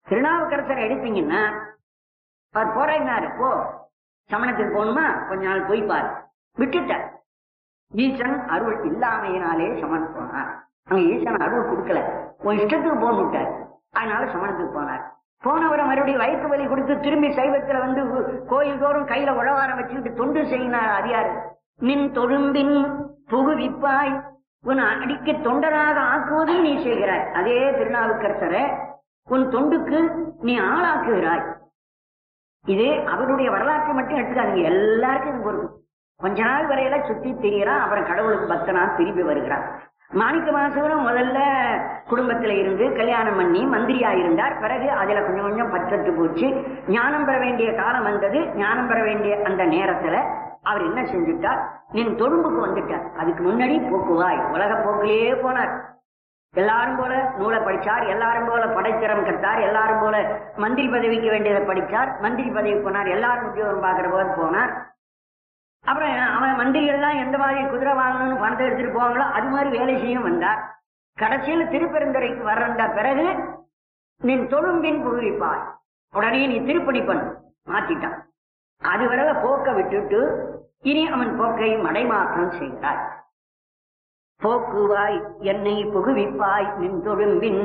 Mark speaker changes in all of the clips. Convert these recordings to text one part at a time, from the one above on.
Speaker 1: திருநாவுக்கரசர் எடுத்தீங்கன்னா அவர் போறாரு, போ சமணத்துக்கு போகணுமா கொஞ்ச நாள் போய் பாரு, விட்டுட்டார். ஈசன் அருள் இல்லாமையினாலே சமணம் போனார். அங்க ஈசன் அருள் கொடுக்கல, உன் இஷ்டத்துக்கு போன்னு விட்டார். அதனால சமணத்துக்கு போனார். போனவரை மறுபடியும் வயிற்று வலி கொடுத்து திரும்பி சைவத்துல வந்து கோயில் தோறும் கையில உழவாரம் வச்சுக்கிட்டு தொண்டு செய்யினார். அறியாரு நின் தொழும்பின் புகுவிப்பாய், உன் அடிக்க தொண்டராக ஆக்குவதும் நீ செய்கிறாய். அதே திருநாவுக்கரசரை உன் தொண்டுக்கு நீ ஆளாக்குகிறாய். இது அவருடைய வரலாற்றை மட்டும் எடுத்துக்காதீங்க, எல்லாருக்கும் இது பொறுப்பு. கொஞ்ச நாள் வரையில சுத்தி திரிகிறான், அப்புறம் கடவுளுக்கு பக்தனா திரும்பி வருகிறான். மாணிக்க வாசகரும் முதல்ல குடும்பத்தில இருந்து கல்யாணம் பண்ணி மந்திரியா இருந்தார். பிறகு அதுல கொஞ்சம் கொஞ்சம் பற்றத்து போச்சு. ஞானம் பெற வேண்டிய காலம் வந்தது. ஞானம் பெற வேண்டிய அந்த நேரத்துல அவர் என்ன செஞ்சுட்டார், நின் தொழும்புக்கு வந்துட்டார். அதுக்கு முன்னாடி போக்குவாய் உலக போக்கிலேயே போனார். எல்லாரும் போல நூலை படிச்சார், எல்லாரும் போல படைத்திறம் கட்டார், எல்லாரும் போல மந்திரி பதவிக்கு வேண்டியதை படிச்சார், மந்திரி பதவி போனார், எல்லாரும் உத்தியோகம் பார்க்கிற போது போனார். அப்புறம் அவன் மந்திரிகள்லாம் எந்த மாதிரி குதிரை வாங்கணும்னு பணத்தை எடுத்துட்டு போவாங்களோ அது மாதிரி வேலை செய்யும் வந்தார். கடைசியில் திருப்பெருந்துறைக்கு வர்ற பிறகு நின் தொழும்பின் புகுவிப்பாய், உடனே நீ திருப்பணி பண்ணு மாற்றிட்டான். அதுவரை போக்க விட்டுட்டு இனி அவன் போக்கை மடைமாற்றம் செய்கிறாய். போக்குவாய் என்னை புகுவிப்பாய் நின் தொழும்பின்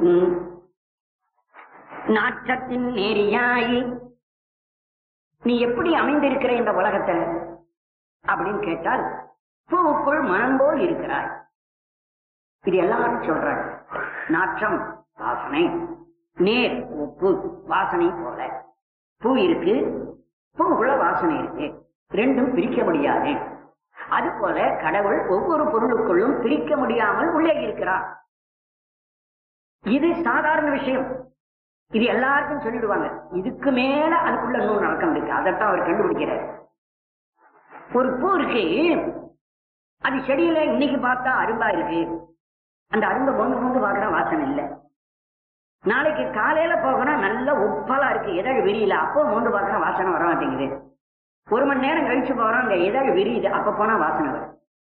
Speaker 1: நாற்றத்தின் நேரியாய். நீ எப்படி அமைந்திருக்கிற இந்த உலகத்துல அப்படின்னு கேட்டால், பூவுக்குள் மனம் போல் இருக்கிறாய். இது எல்லாரும் சொல்றாங்க. நாற்றம் வாசனை, நேர் உப்பு வாசனை போல. பூ இருக்கு, பூவுக்குள்ள வாசனை இருக்கு, ரெண்டும் பிரிக்க முடியாது. அது போல கடவுள் ஒவ்வொரு பொருளுக்குள்ளும் பிரிக்க முடியாமல் உள்ளே இருக்கிறார். இது சாதாரண விஷயம், இது எல்லாருக்கும் சொல்லிடுவாங்க. இதுக்கு மேல அதுக்குள்ள இன்னும் நடக்கம் இருக்கு, அதைத்தான் அவர் கண்டுபிடிக்கிறார். ஒரு பூ இருக்கு, அது செடியில இன்னைக்கு பார்த்தா அரும்பா இருக்கு, அந்த அரும்பை மொண்டு மொண்டு பார்க்கற வாசனை இல்லை. நாளைக்கு காலையில போகணும், நல்ல உப்பலா இருக்கு, இதழ் விரியில, அப்போ மொண்டு பார்க்கற வாசனை வர மாட்டேங்குது. ஒரு மணி நேரம் கழிச்சு போறோம், அந்த இதழ் விரியுது, அப்ப போனா வாசனை வரும்.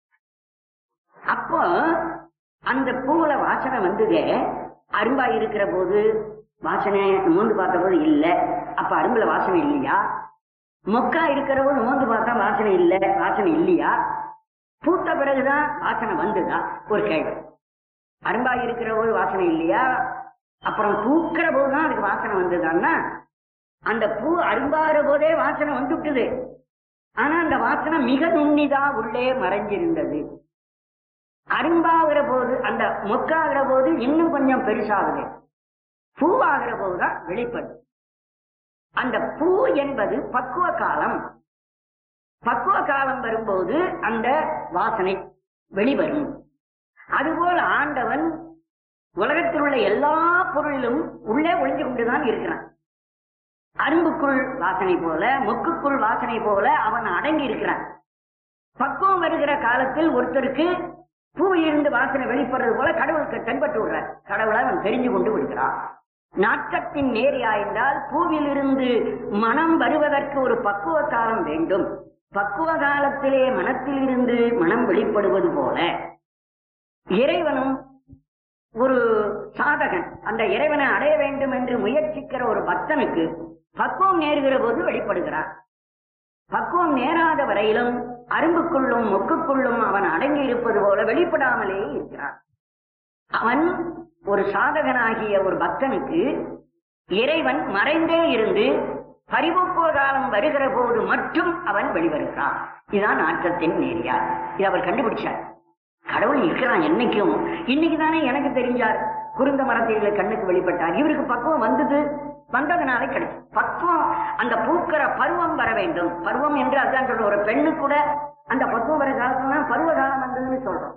Speaker 1: அப்போ அந்த பூவுல வாசனை வந்தது. அரும்பா இருக்கிற போது வாசனை மோந்து பார்த்த போது இல்ல, அப்ப அரும்புல வாசனை இல்லையா? மொக்கா இருக்கிற போது மோந்து பார்த்தா வாசனை இல்ல, வாசனை இல்லையா? பூத்த பிறகுதான் வாசனை வந்துதா? ஒரு கேள்வி. அரும்பா இருக்கிற போது வாசனை இல்லையா, அப்புறம் பூக்கிற போதுதான் அதுக்கு வாசனை வந்ததுன்னா, அந்த பூ அரும்பாகிற போதே வாசனை வந்துவிட்டது. ஆனா அந்த வாசனை மிக நுண்ணிதா உள்ளே மறைஞ்சிருந்தது. அரும்பாகிற போது, அந்த மொக்காகிற போது இன்னும் கொஞ்சம் பெருசாகுது, பூவாகிற போதுதான் வெளிப்படும். அந்த பூ என்பது பக்குவ காலம். பக்குவ காலம் வரும்போது அந்த வாசனை வெளிவரும். அதுபோல் ஆண்டவன் உலகத்தில் உள்ள எல்லா பொருளிலும் உள்ளே ஒளிஞ்சு கொண்டுதான் இருக்கிறான். அரும்புக்குள் வாசனை போல, மொக்குக்குள் வாசனை போல அவன் அடங்கி இருக்கிறான். பக்குவம் வருகிற காலத்தில் ஒருத்தருக்கு பூவிலிருந்து வாசனை வெளிப்படுறது போல கடவுளுக்கு தென்பட்டு விடுறார். கடவுளை அவன் தெரிஞ்சு கொண்டு விடுகிறான். நாற்றத்தின் நேரியா என்றால் பூவிலிருந்து மனம் வருவதற்கு ஒரு பக்குவ காலம் வேண்டும். பக்குவ காலத்திலே மனத்தில் இருந்து மனம் வெளிப்படுவது போல இறைவனும் ஒரு சாதகன் அந்த இறைவனை அடைய வேண்டும் என்று முயற்சிக்கிற ஒரு பக்தனுக்கு பக்குவம் நேருகிற போது வெளிப்படுகிறார். பக்குவம் நேராத வரையிலும் அரும்புக்குள்ளும் மொக்குக்குள்ளும் அவன் அடங்கி இருப்பது போல வெளிப்படாமலே இருக்கிறான். அவன் ஒரு சாதகனாகிய ஒரு பக்தனுக்கு இறைவன் மறைந்தே இருந்து பரிபக்குவ காலம் வருகிற போது மட்டும் அவன் வெளிவருகிறான். இதுதான் நாற்றத்தின் நேரியா. இது அவர் கண்டுபிடிச்சார். கடவுள் இருக்கிறான் என்னைக்கும். இன்னைக்கு தானே எனக்கு தெரிஞ்சார். குருந்த மரத்தில கண்ணுக்கு வெளிப்பட்டார். இவருக்கு பக்குவம் வந்ததுனால கிடைச்சு. பக்குவம் அந்த பூக்கிற பருவம் வர வேண்டும். பருவம் என்று அதுதான் சொல்றோம். ஒரு பெண்ணு கூட அந்த பக்குவம் வர காலத்துல பருவ காலம் வந்ததுன்னு சொல்றோம்.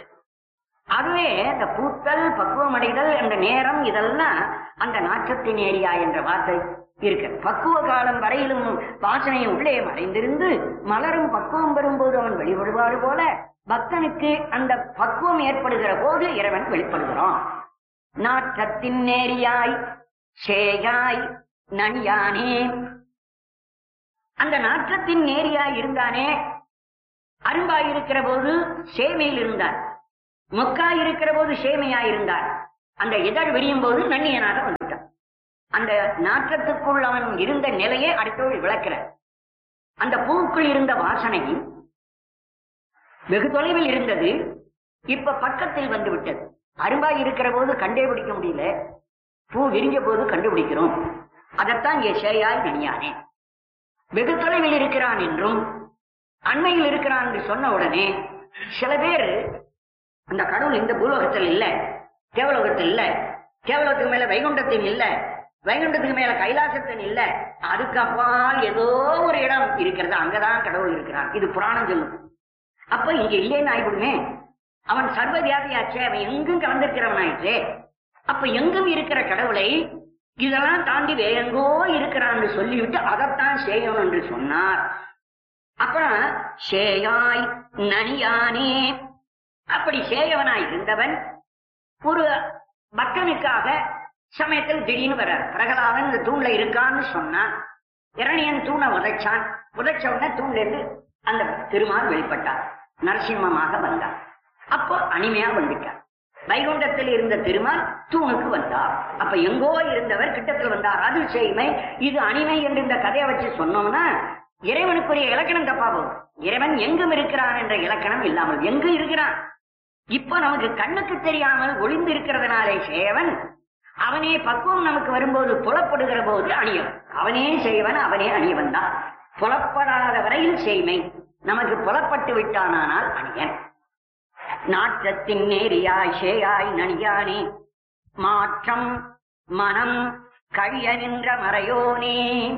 Speaker 1: அதுவே இந்த பூத்தல், பக்குவம் அடைதல் என்ற நேரம், இதெல்லாம் அந்த நாற்றத்தின் ஏரியா என்ற வார்த்தை இருக்கு. பக்குவ காலம் வரையிலும் வாசனையை உள்ளே மறைந்திருந்து மலரும் பக்குவம் வரும்போது அவன் வெளிப்படுவாரு போல பக்தனுக்கு அந்த பக்குவம் ஏற்படுகிற போது இறைவன் வெளிப்படுகிறான். நாற்றத்தின் நேரியாய் சேயாய் நனியானே. அந்த நாற்றத்தின் நேரியாய் இருந்தானே, அரும்பாய் இருக்கிற போது சேமையில் இருந்தார், மொக்காய் இருக்கிற போது சேமையாய் இருந்தார். அந்த இதழ் விரியும் போது நன்னியனாக வந்துட்டான். அந்த நாற்றத்துக்குள் அவன் இருந்த நிலையை அடுத்தவள் விளக்கிற. அந்த பூவுக்குள் இருந்த வாசனை வெகு தொலைவில் இருந்தது, இப்ப பக்கத்தில் வந்து விட்டது. அரும்பாய் இருக்கிற போது கண்டே பிடிக்க முடியல, பூ விரிஞ்ச போது கண்டுபிடிக்கிறோம். அதைத்தான் சேயாய் நனியானே. வெகு தொலைவில் இருக்கிறான் என்றும் அண்மையில் இருக்கிறான் என்று சொன்ன உடனே சில பேர் அந்த கடவுள் இந்த பூலோகத்தில் இல்ல, தேவலோகத்தில் இல்ல, தேவலோகத்துக்கு மேல வைகுண்டத்தில் இல்ல, வைகுண்டத்துக்கு மேல கைலாசத்தில் இல்ல, அதுக்கு அப்பால் ஏதோ ஒரு இடம் இருக்கிறது, அங்கதான் கடவுள் இருக்கிறான், இது புராணம் சொல்லும். அப்ப இங்க இல்லைன்னு ஆயிடுமே, அவன் சர்வவியாபியாச்சே, அவன் எங்கும் கலந்திருக்கிறவன் ஆயிடுச்சே. அப்ப எங்கும் இருக்கிற கடவுளை இதெல்லாம் தாண்டி வேறெங்கோ இருக்கிறான்னு சொல்லிவிட்டு அதைத்தான் செய்யணும் என்று சொன்னார். அப்புறம் சேயாய் நனியானே, அப்படி சேயவனாய் இருந்தவன் ஒரு பக்தனுக்காக சமயத்தில் திடீர்னு வர்றார். பிரகலாதன் இந்த தூண்ல இருக்கான்னு சொன்னான். இரணியன் தூணை உதைச்சான். உதைச்ச உடனே தூண்ல இருந்து அந்த திருமால் வெளிப்பட்டார், நரசிம்மமாக வந்தார். அப்போ அனிமையா வந்துட்டார். வைகுண்டத்தில் இருந்த திருமால் தூணுக்கு வந்தார். அப்ப எங்கோ இருந்தவர் கிட்டத்தில் வந்தார். அது செய்மை, இது அனிமை என்று இந்த கதையை வச்சு சொன்னோம்னா இறைவனுக்குரிய இலக்கணம் தப்பா போகும். இறைவன் எங்கும் இருக்கிறான் என்ற இலக்கணம் இல்லாமல் எங்கு இருக்கிறான். இப்ப நமக்கு கண்ணுக்கு தெரியாமல் ஒளிந்து இருக்கிறதுனாலே செய்யவன், அவனே பக்குவம் நமக்கு வரும்போது புலப்படுகிற போது அணியவன். அவனே செய்வன், அவனே அணியவன் தான். புலப்படாத வரையில் செய்மை, நமக்கு புலப்பட்டு விட்டானால் அணியன். நாற்றத்தின் நேரியாய் சேயாய் நனியானே, மாற்றம் மனம் கழிய நின்ற மறையோனே.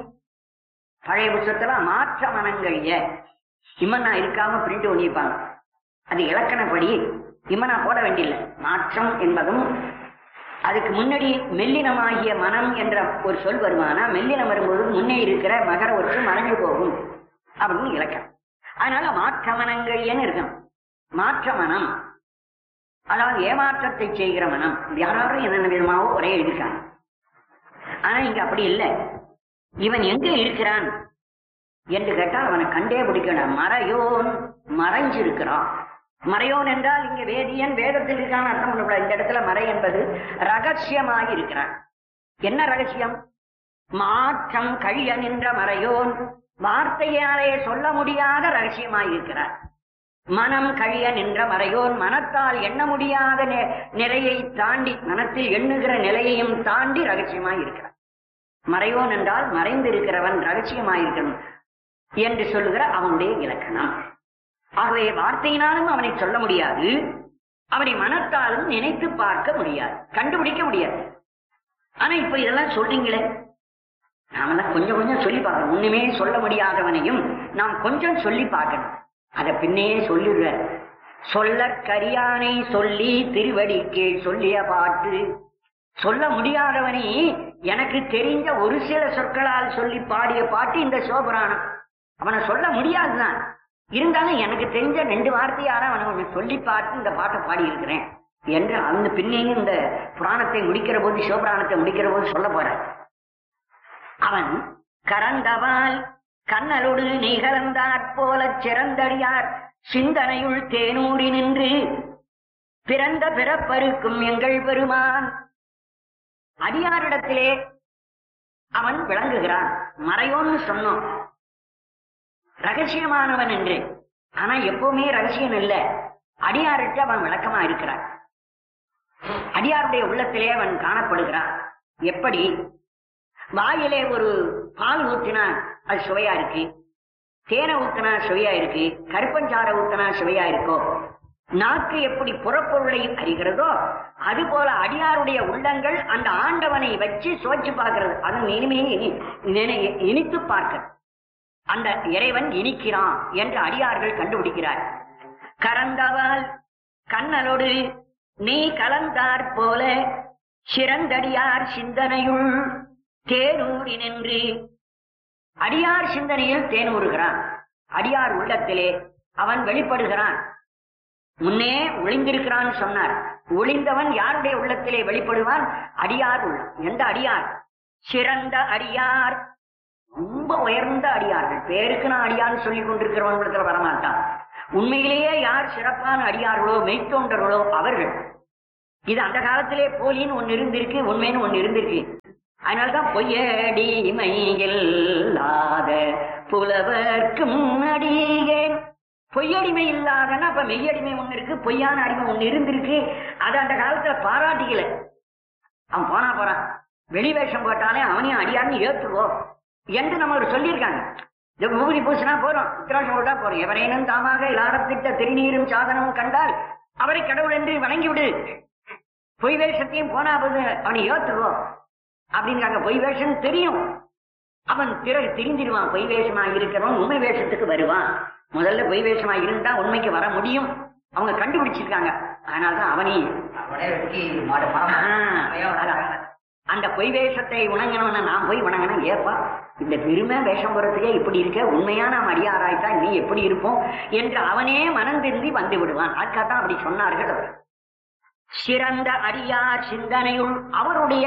Speaker 1: பழைய புத்தகத்துல மாற்ற மனங்கழிய இம்மனா இருக்காம பிரிண்ட் பண்ணியிருப்பாங்க. அது இலக்கணப்படி இம்மனா போட வேண்டியில்லை. மாற்றம் என்பதும் அதுக்கு முன்னாடி மெல்லினமாகிய மனம் என்ற ஒரு சொல் வருமானா, மெல்லினம் வரும்போது முன்னே இருக்கிற மகர ஒற்று மறைஞ்சு போகும் அப்படின்னு இலக்கணம். அதனால மாற்ற மனங்கழியன்னு இருக்கும். மாற்ற மனம் அதாவது ஏமாற்றத்தை செய்கிற மனம். யாராரும் என்னென்ன விதமாவோ ஒரே எழுதிருக்காங்க. ஆனா இங்க அப்படி இல்லை. இவன் எங்க இருக்கிறான் என்று கேட்டால் அவனை கண்டே பிடிக்கணும். மறையோன், மறைஞ்சிருக்கிறான். மறையோன் என்றால் இங்க வேதியன் வேதத்தில் இருக்கான்னு அர்த்தம் பண்ணக்கூடாது. இந்த இடத்துல மறை என்பது ரகசியமாகி இருக்கிறான். என்ன ரகசியம்? மாற்றம் கழிய நின்ற மறையோன், வார்த்தையாலே சொல்ல முடியாத ரகசியமாய் இருக்கிறார். மனம் கழிய நின்ற மறையோன், மனத்தால் எண்ண முடியாத நிலையை தாண்டி, மனத்தில் எண்ணுகிற நிலையையும் தாண்டி ரகசியமாய் இருக்கிறார். மறையோன் என்றால் மறைந்திருக்கிறவன், ரகசியமாயிருக்கிறவன் என்று சொல்லுகிற அவனுடைய இலக்கணம். ஆகவே வார்த்தையினாலும் அவனை சொல்ல முடியாது, அவனை மனத்தாலும் நினைத்து பார்க்க முடியாது, கண்டுபிடிக்க முடியாது. ஆனா இப்ப இதெல்லாம் சொல்றீங்களே, நாமெல்லாம் கொஞ்சம் கொஞ்சம் சொல்லி பார்க்கணும். ஒண்ணுமே சொல்ல முடியாதவனையும் நாம் கொஞ்சம் சொல்லி பார்க்கணும். அத பின்னே சொல்லிடுற. சொல்ல கரியானை சொல்லி திருவடிக்கு சொல்லிய பாட்டு. சொல்ல முடியாதவனை எனக்கு தெரிஞ்ச ஒரு சில சொற்களால் சொல்லி பாடிய பாட்டு இந்த சிவபுராணம். அவனை சொல்ல முடியாதுதான், இருந்தாலும் எனக்கு தெரிஞ்ச 2 வார்த்தையார அவனை சொல்லி பார்த்து இந்த பாட்டை பாடி இருக்கிறேன் என்று அந்த பின்னேயும் இந்த புராணத்தை முடிக்கிற போது, சிவபுராணத்தை முடிக்கிற போது சொல்ல போற. அவன் கரந்தவால் கண்ணலோடு நிகழ்ந்தாற் போல சிறந்தடியார் சிந்தனையுள் தேனூரி நின்று பிறந்த பிறப்பருக்கும் எங்கள் பெருமான். அடியாரிடத்திலே அவன் விளங்குகிறான். மறையோன்னு சொன்னோம், ரகசியமானவன் என்று. ஆனா எப்பவுமே ரகசியம் இல்ல, அடியாருக்கு அவன் விளக்கமா இருக்கிறான். அடியாருடைய உள்ளத்திலே அவன் காணப்படுகிறான். எப்படி? வாயிலே ஒரு பால் ஊத்தினா அது சுவையா இருக்கு, தேனை ஊத்தினா சுவையா இருக்கு, கருப்பஞ்சார ஊத்தினா சுவையா இருக்கோ, நாக்கு எப்படி புறப்பொருளை அறிகிறதோ அது போல அடியாருடைய உள்ளங்கள் அந்த ஆண்டவனை வச்சு சோச்சு பார்க்கிறது. அதன் இனிமையை இனித்து பார்க்க அந்த இறைவன் இனிக்கிறான் என்று அடியார்கள் கண்டுபிடிக்கிறார். கரந்தவால் கண்ணலோடு நீ கலந்தாற் போல சிறந்தடியார் சிந்தனையுள் தேனூரி நின்று. அடியார் சிந்தனையில் தேனூறுகிறான். அடியார் உள்ளத்திலே அவன் வெளிப்படுகிறான். முன்னே ஒளிந்திருக்கிறான் சொன்னார். ஒளிந்தவன் யாருடைய உள்ளத்திலே வெளிப்படுவான்? அடியார் உள்ளம். எந்த அடியார்? சிறந்த அடியார், ரொம்ப உயர்ந்த அடியார்கள். பேருக்கு நான் அடியார்னு சொல்லிக் கொண்டிருக்கிறவன் உள்ளத்துல வரமாட்டான். உண்மையிலேயே யார் சிறப்பான அடியார்களோ மெய்த்தோன்றர்களோ அவர்கள். இது அந்த காலத்திலே போலின்னு ஒன்னு இருந்திருக்கு, உண்மைன்னு ஒன்னு இருந்திருக்கு. அதனால்தான் பொய்யடிமை இல்லாத புலவர்க்கும் அடியேன். பொய்யடிமை இல்லாதன்னா அப்ப மெய்யடிமை ஒண்ணு இருக்கு, பொய்யான அடிமை ஒண்ணு இருந்திருக்கு. அது அந்த காலத்துல பாராட்டிக்கல. அவன் போனா போறான், வெளி வேஷம் போட்டாலே அவனையும் அடியாருன்னு ஏத்துவோம் என்று நம்ம சொல்லியிருக்காங்க. விபூதி பூசினா போறோம், உத்திராட்சம் போட்டா போறோம். எவரேனும் தாமாக இலாடத்திட்ட திருநீரும் சாதனமும் கண்டால் அவரை கடவுள் என்று வணங்கிவிடு. பொய் வேஷத்தையும் போனா போது அவனை ஏத்துவோம் அப்படிங்கிறாங்க. பொய் வேஷம் தெரியும், அவன் திரிஞ்சிருவான். பொய் வேஷமா இருக்கிறவன் உண்மை வேஷத்துக்கு வருவான். முதல்ல பொய் வேஷமா இருந்தா உண்மைக்கு வர முடியும். அவங்க கண்டுபிடிச்சிருக்காங்க. அதனாலதான் அவனே அந்த பொய் வேஷத்தை உணங்கணும்னு நான் போய் உணங்கணும். ஏப்பா இந்த பெருமை வேஷம் போறதுக்கே இப்படி இருக்க, உண்மையான அடியாராய்த்தா நீ எப்படி இருப்போம் என்று அவனே மனம் திருந்தி வந்து விடுவான். அதுக்காகத்தான் அப்படி சொன்னார்கள். சிறந்த அடியார் சிந்தனையுள் அவருடைய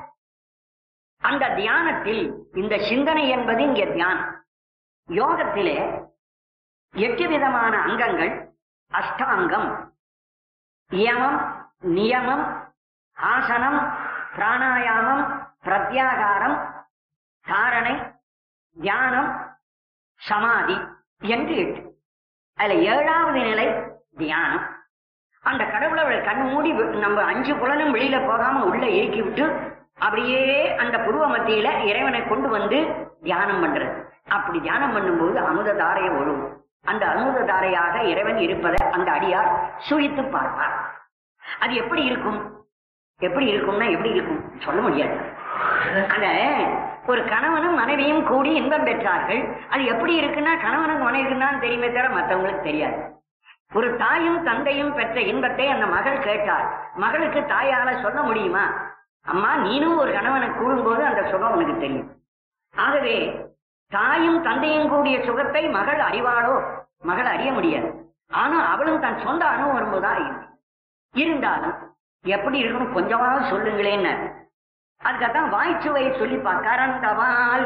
Speaker 1: அந்த தியானத்தில், இந்த சிந்தனை என்பது இங்கே தியானம். யோகத்திலே 8 விதமான அங்கங்கள், அஷ்டாங்கம், யமம், நியமம், ஆசனம், பிராணாயாமம், பிரத்யாகாரம், தாரணை, தியானம், சமாதி என்று 8. அதுல 7வது நிலை தியானம். அந்த கடவுளை கண் மூடி நம்ம 5 புலனும் வெளியில போகாம உள்ள இறக்கி விட்டு அப்படியே அந்த புருவ மத்தியில இறைவனை கொண்டு வந்து தியானம் பண்றது. அப்படி தியானம் பண்ணும்போது அமுத தாரையை ஒழுகும். அந்த அமுத தாரையாக இறைவன் இருப்பதை அந்த அடியார் சுழித்து பார்ப்பார். அது எப்படி இருக்கும்? எப்படி இருக்கும்னா எப்படி இருக்கும் சொல்ல முடியாது. அந்த ஒரு கணவனும் மனைவியும் கூடி இன்பம் பெற்றார்கள். அது எப்படி இருக்குன்னா கணவனுக்கு மனைவிக்கு தான் தெரியுமே தவிர மற்றவங்களுக்கு தெரியாது. ஒரு தாயும் தந்தையும் பெற்ற இன்பத்தை அந்த மகள் கேட்டாள். மகளுக்கு தாயால சொல்ல முடியுமா? அம்மா நீனும் ஒரு கணவனை கூடும்போது அந்த சுகம் உனக்கு தெரியும். ஆகவே தாயும் தந்தையும் கூடிய சுகத்தை மகள் அறிவாளோ? மகள் அறிய முடியாது. ஆனா அவளும் தன் சொந்த அனுபவம் வரும்போதுதான் அறியும். இருந்தாலும் எப்படி இருக்கணும் கொஞ்சமாவது சொல்லுங்களேன்னு. அதுக்காகத்தான் வாய்ச்சுவை சொல்லிப்பா. கறந்தவாள்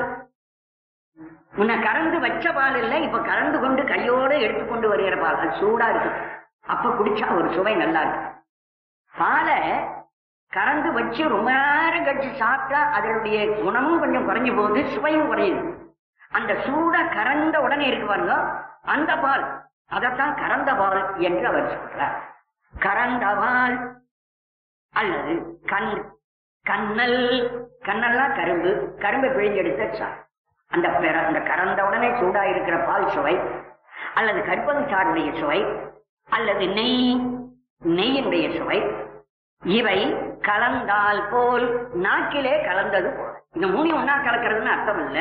Speaker 1: உன்னை கறந்து வச்ச பால் இல்ல, இப்ப கறந்து கொண்டு கையோட எடுத்துக்கொண்டு வருகிற பால். அது சூடா இருக்கு, அப்ப குடிச்சா ஒரு சுவை நல்லா இருக்கு. பாலை கறந்து வச்சு ரொம்ப நேரம் கழிச்சு சாப்பிட்டா அதனுடைய குணமும் கொஞ்சம் குறைஞ்சு போகுது, சுவையும் குறையுது. அந்த சூடா கறந்த உடனே இருக்கு பாருங்க, அந்த பால், அதைத்தான் கறந்த பால் என்று அவர் சொல்றார். கறந்தவாள் அல்லது கண்ணல். கண்ணல்லா கரும்பு, கரும்பை பிழிஞ்செடுத்த சார். அந்த கறந்த உடனே சூடா இருக்கிற பால் சுவை, அல்லது கற்பகச்சாருடைய சுவை, அல்லது நெய்யினுடைய சுவை, இவை கலந்தால் போல் நாக்கிலே கலந்தது போல. இந்த 3 ஒன்னா கலக்கிறதுன்னு அர்த்தம் இல்ல.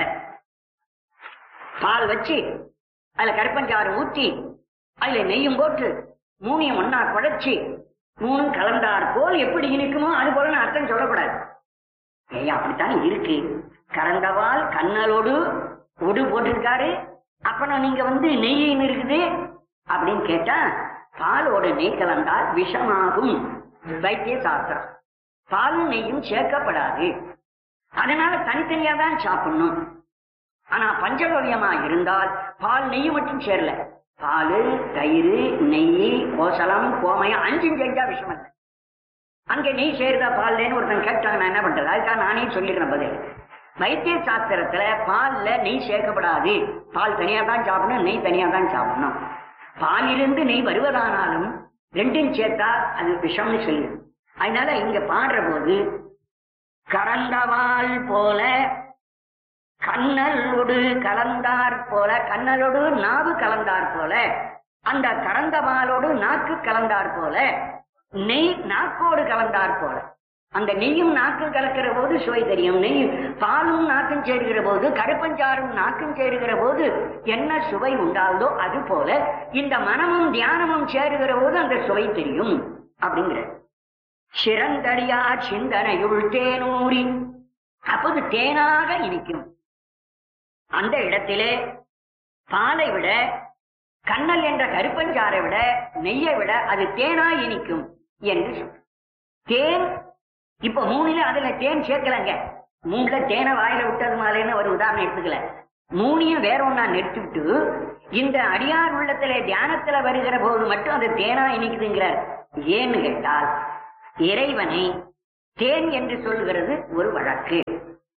Speaker 1: பால் வச்சு அதுல கற்பஞ்சாறு ஊற்றி அதுல நெய்யும் போட்டு 3 ஒன்னா குழைச்சி 3 கலந்தார் போல் எப்படி இருக்குமோ அது போல அர்த்தம் சொல்லக்கூடாது. ஏன் அப்படித்தானே இருக்கு. கறந்தவால் கண்ணலோடு ஒடு போட்டிருக்காரு. அப்ப நீங்க நெய்யின்னு இருக்குது அப்படின்னு கேட்டா, பாலோடு நெய் கலந்தால் விஷமாகும். வைத்திய சாஸ்திரம். பாலும் நெய்யும் சேர்க்கப்படாது. அதனால தனித்தனியா தான் சாப்பிடணும். ஆனா பஞ்சகவ்யமா இருந்தால் பால் நெய் மட்டும் சேரல, பால், தயிர், நெய், கோசலம், கோமயம் 5 செஞ்சா விஷம் இல்லை. அங்க நெய் சேருதா பால்லேன்னு ஒருத்தன் கேட்டாங்க, நான் என்ன பண்றது? அதுக்காக நானே சொல்லிடுறேன் பதில். வைத்திய சாஸ்திரத்துல பால்ல நெய் சேர்க்கப்படாது. பால் தனியா தான் சாப்பிடணும், நெய் தனியா தான் சாப்பிடணும். பாலிலிருந்து நெய் வருவதானாலும் 2ம் சேர்த்தா அது விஷம்னு சொல்லி. அதனால இங்க பாடுற போது கறந்தவாள் போல கண்ணலோடு கலந்தார் போல, கண்ணலோடு நாவு கலந்தார் போல, அந்த கறந்தவாளோடு நாக்கு கலந்தார் போல, நெய் நாக்கோடு கலந்தார் போல. அந்த நெய்யும் நாக்கும் கலக்கிற போது சுவை தெரியும். நெய் பாலும் நாக்கும் சேருகிற போது, கருப்பஞ்சாரும் நாக்கும் சேருகிற போது என்ன சுவை உண்டாகுதோ அது போல இந்த மனமும் தியானமும் சேருகிற போது அந்த சுவை தெரியும் அப்படிங்கிற. சிறந்தடியார் சிந்தனையுள் தேனூரி, அப்போது தேனாக இனிக்கும். அந்த இடத்திலே பாலை விட, கண்ணல் என்ற கருப்பஞ்சாரை விட, நெய்யை விட அது தேனா இனிக்கும் என்று சொல்ற. தேன் இப்ப 3ல அதுல தேன் சேர்க்கலங்க. 3ல தேனை வாயில விட்டது மாதிரின்னு ஒரு உதாரணம் எடுத்துக்கல. 3ஐயும் வேற ஒன்னா நிறுத்திவிட்டு இந்த அடியார் உள்ளத்திலே தியானத்துல வருகிற போது மட்டும் அது தேனா இனிக்குதுங்கிறார். ஏன்னு கேட்டால், இறைவனை தேன் என்று சொல்லுகிறது ஒரு வழக்கு.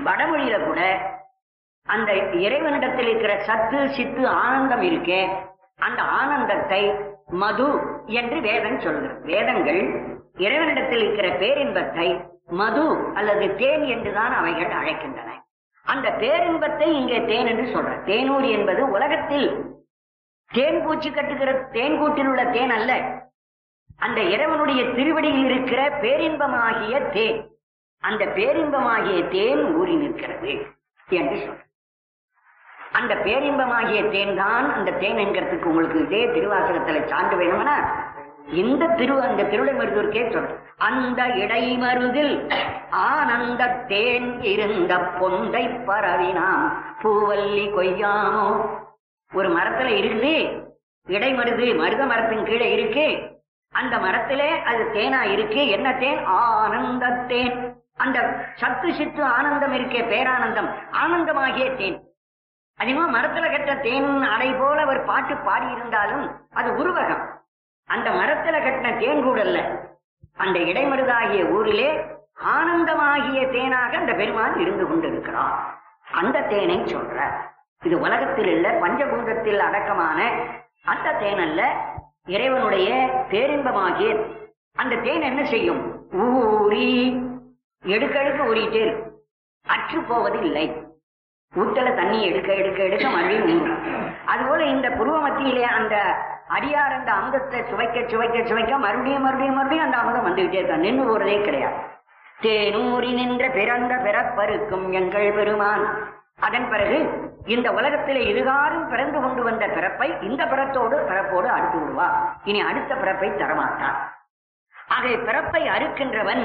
Speaker 1: வடமொழியில கூட அந்த இறைவனிடத்தில் இருக்கிற சத்து சித்து ஆனந்தம் இருக்கே, அந்த ஆனந்தத்தை மது என்று வேதம் சொல்கிறது. வேதங்கள் இறைவனிடத்தில் இருக்கிற பேரின்பத்தை மது அல்லது தேன் என்றுதான் அவைகள் அழைக்கின்றன. அந்த பேரின்பத்தை இங்கே தேன் என்று சொல்ற. தேனூர் என்பது உலகத்தில் தேன் பூச்சி கட்டுகிற தேன்கூட்டில் உள்ள தேன் அல்ல, அந்த இறைவனுடைய திருவடியில் இருக்கிற பேரின்பமாகிய தேன். அந்த பேரின்பமாகிய தேன் ஊறி நிற்கிறது என்று சொல்ற. அந்த பேரின்பமாகிய தேன் தான் அந்த தேன் என்கிறதுக்கு உங்களுக்கு இதே திருவாசகத்துல சான்று வேணும்னா இந்த அந்த திருவிடைமருதூருக்கே சொல்ற. அந்த இடைமருதில் ஆனந்த தேன் இருந்த பொந்தை பரவினாம் பூவல்லி கொய்யாமோ. ஒரு மரத்துல இருந்து இடைமருது மருத மரத்தின் கீழே இருக்கு, அந்த மரத்திலே அது தேனா இருக்கு. என்ன தேன்? ஆனந்த தேன். அந்த சத்து சித்து ஆனந்தம் இருக்கே, பேரானந்தம், ஆனந்தமாகிய தேன். அதிகமா மரத்துல கட்ட தேன் அடை போல ஒரு பாட்டு பாடி இருந்தாலும் அது உருவகம். அந்த மரத்துல கட்டின தேன் கூட அல்ல, அந்த இடைமருதாகிய ஊரிலே ஆனந்தமாகிய தேனாக அந்த பெருமான் இருந்து கொண்டிருக்கிறான். அந்த தேனை சொல்ற. இது உலகத்தில் இல்ல, பஞ்சபூதத்தில் அடக்கமான அந்த தேன் அல்ல, இறைவனுடைய பேரின்பமாகிய அந்த தேன் என்ன செய்யும்? ஊறி எடுக்க ஊறிட்டே இருக்கு, அற்று போவது இல்லை. ஊட்டல தண்ணி எடுக்க எடுக்க எடுக்க மறுபடியும் ஊறும். அதுபோல இந்த புருவ மத்தியிலே அந்த அடியார் அந்த அமுதத்தை சுவைக்க சுவைக்க சுவைக்க மறுபடியும் மறுபடியும் மறுபடியும் அந்த அமுதம் வந்துகிட்டே இருக்க, நின்று போறதே கிடையாது. தேனூரி நின்ற பிறந்த பிறப்பருக்கும் எங்கள் பெருமான். அதன் பிறகு இந்த உலகத்திலே இதுகாரும் பிறந்து கொண்டு வந்த பிறப்பை இந்த பிறப்போடு அறுத்து விடுவா. இனி அடுத்த பிறப்பை தரமாட்டார். ஆக பிறப்பை அறுக்கின்றவன்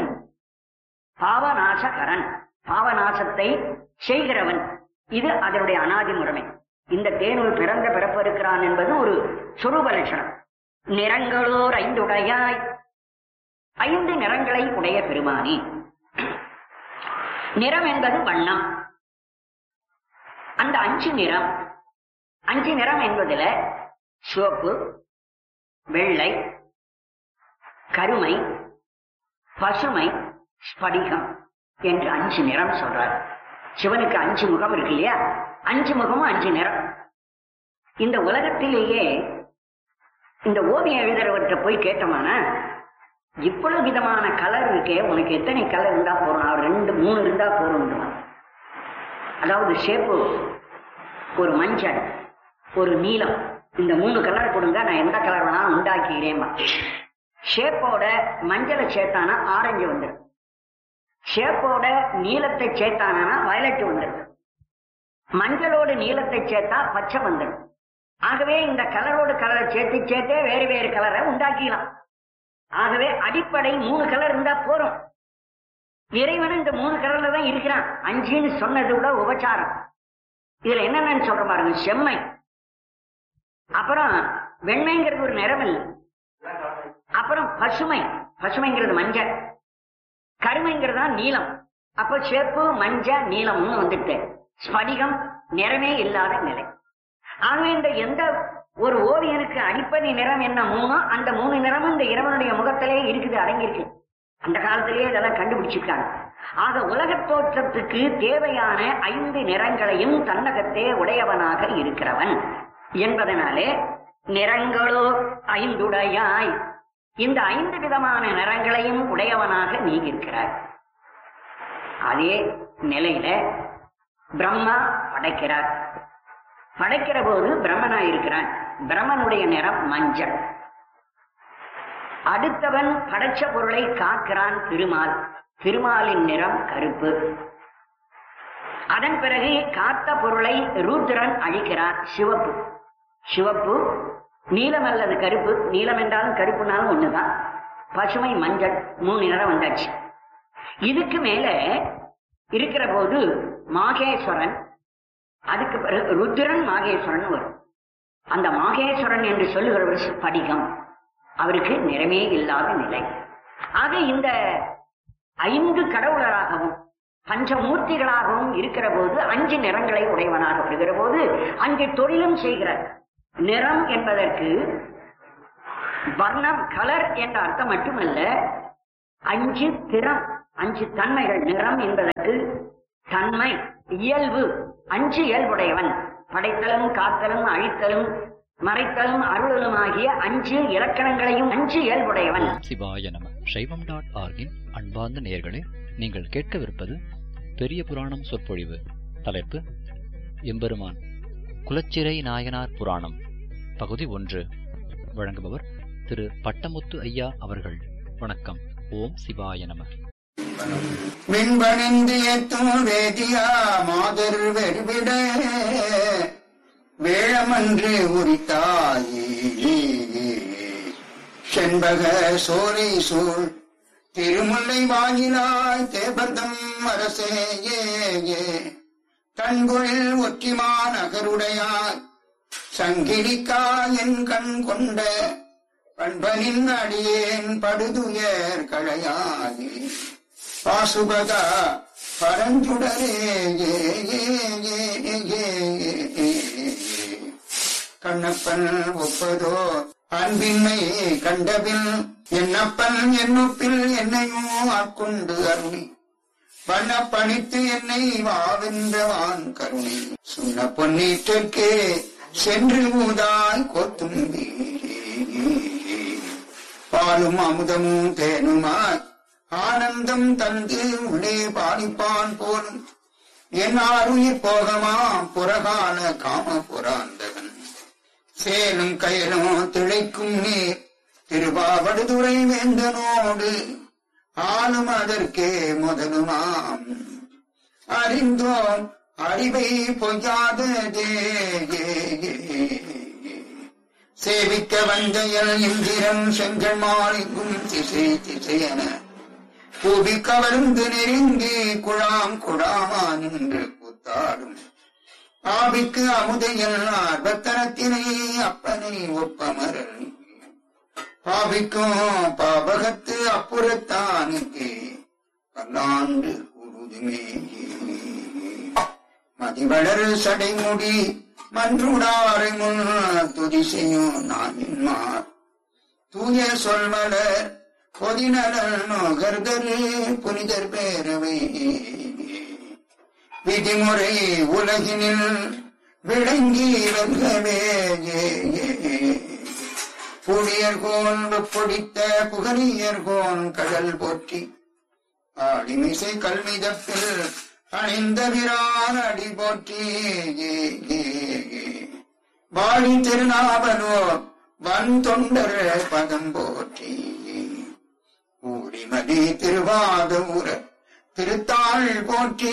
Speaker 1: பாவநாசகரன், பாவநாசத்தை செய்கிறவன். இது அதனுடைய அனாதி முறைமை. இந்த தேனூர் பிறந்த பிறப்பு இருக்கிறான் என்பது ஒரு சொரூப லட்சணம். நிறங்களோர் 5 உடையாய், 5 நிறங்களை உடைய பெருமானி. நிறம் என்பது வண்ணம். அந்த 5 நிறம், 5 நிறம் என்பதில் சிவப்பு, வெள்ளை, கருமை, பசுமை, ஸ்படிகம் என்று 5 நிறம் சொல்றார். சிவனுக்கு 5 முகம் இருக்கு இல்லையா? 5 முகமும் 5 நிறம். இந்த உலகத்திலேயே இந்த ஓவியம் எழுதுறவற்றை போய் கேட்டோம்னா, இவ்வளவு விதமான கலர் இருக்கே, உனக்கு எத்தனை கலர் இருந்தா போறோம்? 2 3 இருந்தா போறோம். அதாவது ஷேப்பு, ஒரு மஞ்சள், ஒரு நீலம், இந்த 3 கலர் கொடுங்க, நான் எந்த கலர் வேணாலும் உண்டாக்கிறேன். ஷேப்போட மஞ்சளை சேர்த்தானா ஆரஞ்சு வந்துடும், ஷேப்போட நீலத்தை சேர்த்தானா வயலட் வந்துடும், மஞ்சளோடு நீலத்தை சேர்த்தா பச்சை வந்துடும். ஆகவே இந்த கலரோடு கலரை சேர்த்து சேர்த்தே வேறு வேறு கலரை உண்டாக்கலாம். ஆகவே அடிப்படை 3 கலர் இருந்தா போறோம். இறைவன் இந்த 3 கலர்ல தான் இருக்கிறான். 5ன்னு சொன்னது கூட உபச்சாரம். இதுல என்னன்னு சொல்ற பாருங்க, செம்மை, அப்புறம் வெண்மைங்கிறது ஒரு நிறம் இல்லை, அப்புறம் பசுமை, பசுமைங்கிறது மஞ்சள், கருமைங்கிறதா நீலம். அப்போ சேப்பு மஞ்சள் நீலம்னு வந்துட்டு ஸ்படிகம் நிறமே இல்லாத நிலை. ஆகவே இந்த எந்த ஒரு ஓவியனுக்கு அடிப்படை நிறம் என்ன 3, அந்த 3 நிறமும் இந்த இறைவனுடைய முகத்திலே இருக்குது, அடங்கியிருக்கு. அந்த காலத்திலேயே இதெல்லாம் கண்டுபிடிச்சிருக்காங்க. ஆக உலக தோற்றத்துக்கு தேவையான 5 நிறங்களையும் தன்னகத்தே உடையவனாக இருக்கிறவன் என்பதனாலே நிறங்களோ 5 உடையாய், இந்த 5 விதமான நிறங்களையும் உடையவனாக நீ இருக்கிறாய். அதே நிலையில பிரம்மா படைக்கிறார். படைக்கிற போது பிரம்மனா இருக்கிறான். பிரம்மனுடைய நிறம் மஞ்சள். அடுத்தவன் படைச்ச பொருளை காக்கிறான் திருமால். திருமாலின் நிறம் கருப்பு. அதன் பிறகு காத்த பொருளை ரூத்ரன் அழிக்கிறான், சிவப்பு. சிவப்பு, நீலம் அல்லது கருப்பு, நீலம் என்றாலும் கருப்புனாலும் ஒண்ணுதான். பசுமை, மஞ்சள், 3 நிறம் வந்தாச்சு. இதுக்கு மேல இருக்கிற போது மாகேஸ்வரன், அதுக்கு பிறகு ருத்ரன் மாகேஸ்வரன் வரும். அந்த மாகேஸ்வரன் என்று சொல்லுகிறவர் ஸ்படிகம், அவருக்கு நிறமே இல்லாத நிலை. ஆக இந்த 5 கடவுளராகவும் பஞ்சமூர்த்திகளாகவும் இருக்கிற போது 5 நிறங்களை உடையவனாக வருகிற போது 5 தொழிலும் செய்கிறார். நிறம் என்பதற்கு வர்ணம், கலர் என்ற அர்த்தம் மட்டுமல்ல, 5 திறம், 5 தன்மைகள். நிறம் என்பதற்கு தன்மை இயல்பு 5 இயல்புடையவன். படைத்தலும் காத்தலும் அழித்தலும் மறைத்தலும் அருளலும் ஆகிய 5 இலக்கணங்களையும் 5 இயல்புடையவன்.
Speaker 2: சிவாய நம. சைவம்.org அன்பார்ந்த நேயர்களே, நீங்கள் கேட்கவிருப்பது பெரிய புராணம் சொற்பொழிவு. தலைப்பு எம்பெருமான் குலச்சிறை நாயனார் புராணம், பகுதி 1. வழங்குபவர் திரு பட்டமுத்து ஐயா அவர்கள். வணக்கம். ஓம் சிவாய நம.
Speaker 3: விண்பணிந்தியத்தும் வேதியா மாதர் வெறுவிட வேளமன்று உரித்தாயே செண்பக சோலை சூழ் திருமுல்லை வாயிலாய் தேபர்தம் அரசே தன்பொழில் ஒற்றிமா நகருடையாய் சங்கிலிக்கா என் கண் கொண்ட பண்பனின் அடியேன் படுதுயர் களையாயே பாசுபதா பரஞ்சுடரே கண்ணப்பன் ஒப்பதோ அன்பின்மை கண்டபின் என்னப்பன் என்னொப்பில் என்னையும் ஆட்கொண்டு அருளி வண்ண பணித்து என்னை வாவென்றவான் கருணை சொன்ன பொன்னீற்றற்கே சென்று ஊதாய் கோத்தும்பி பாலும் அமுதமும் தேனுமாய் ஆனந்தம் தந்து உள்ளே பாலிப்பான் போலும் என் ஆருயிர் போகமா புறகால காம புராந்தகன் சேலும் கயலும் திளைக்கும் நீர் திருவாவடுதுறை வேந்தனோடு ஆளும் அதற்கே முதலுமாம் அறிந்தோம் அறிவை பொய்யாததே சேவிக்க வந்தையல் இந்திரன் செங்கல் மாளிக்கும் திசை திசையென பூபி கவர்ந்து நெருங்கி குழாம் குழாமா நின்று கூத்தாடும் ஆபிக்கு அமுதையல் ஆர்வத்தனத்தினை அப்பனை ஒப்பமரல் பாபிக்கும் பாபகத்து அப்புறத்தானுக்கு பல்லாண்டு உருதுமே மதிவளர் சடைமுடி மன்றுடாரை முன் துதி செய்யும் நாமின்மார் தூய சொல்மலர் பொதிநலன் நோகர்தரு புனிதர் பேரவை விதிமுறை உலகினில் விளங்கி வருகவே புலியர்கோன் பொடித்த புகழியர்கோன் கடல் போற்றி ஆடிமிசை கல்மிதப்பில் அணிந்த விரான் அடி போற்றி வாழி திருநாவலோ வன் தொண்டர் பதம் போற்றி ஊரிமதி திருவாத ஊர திருத்தாள் போற்றி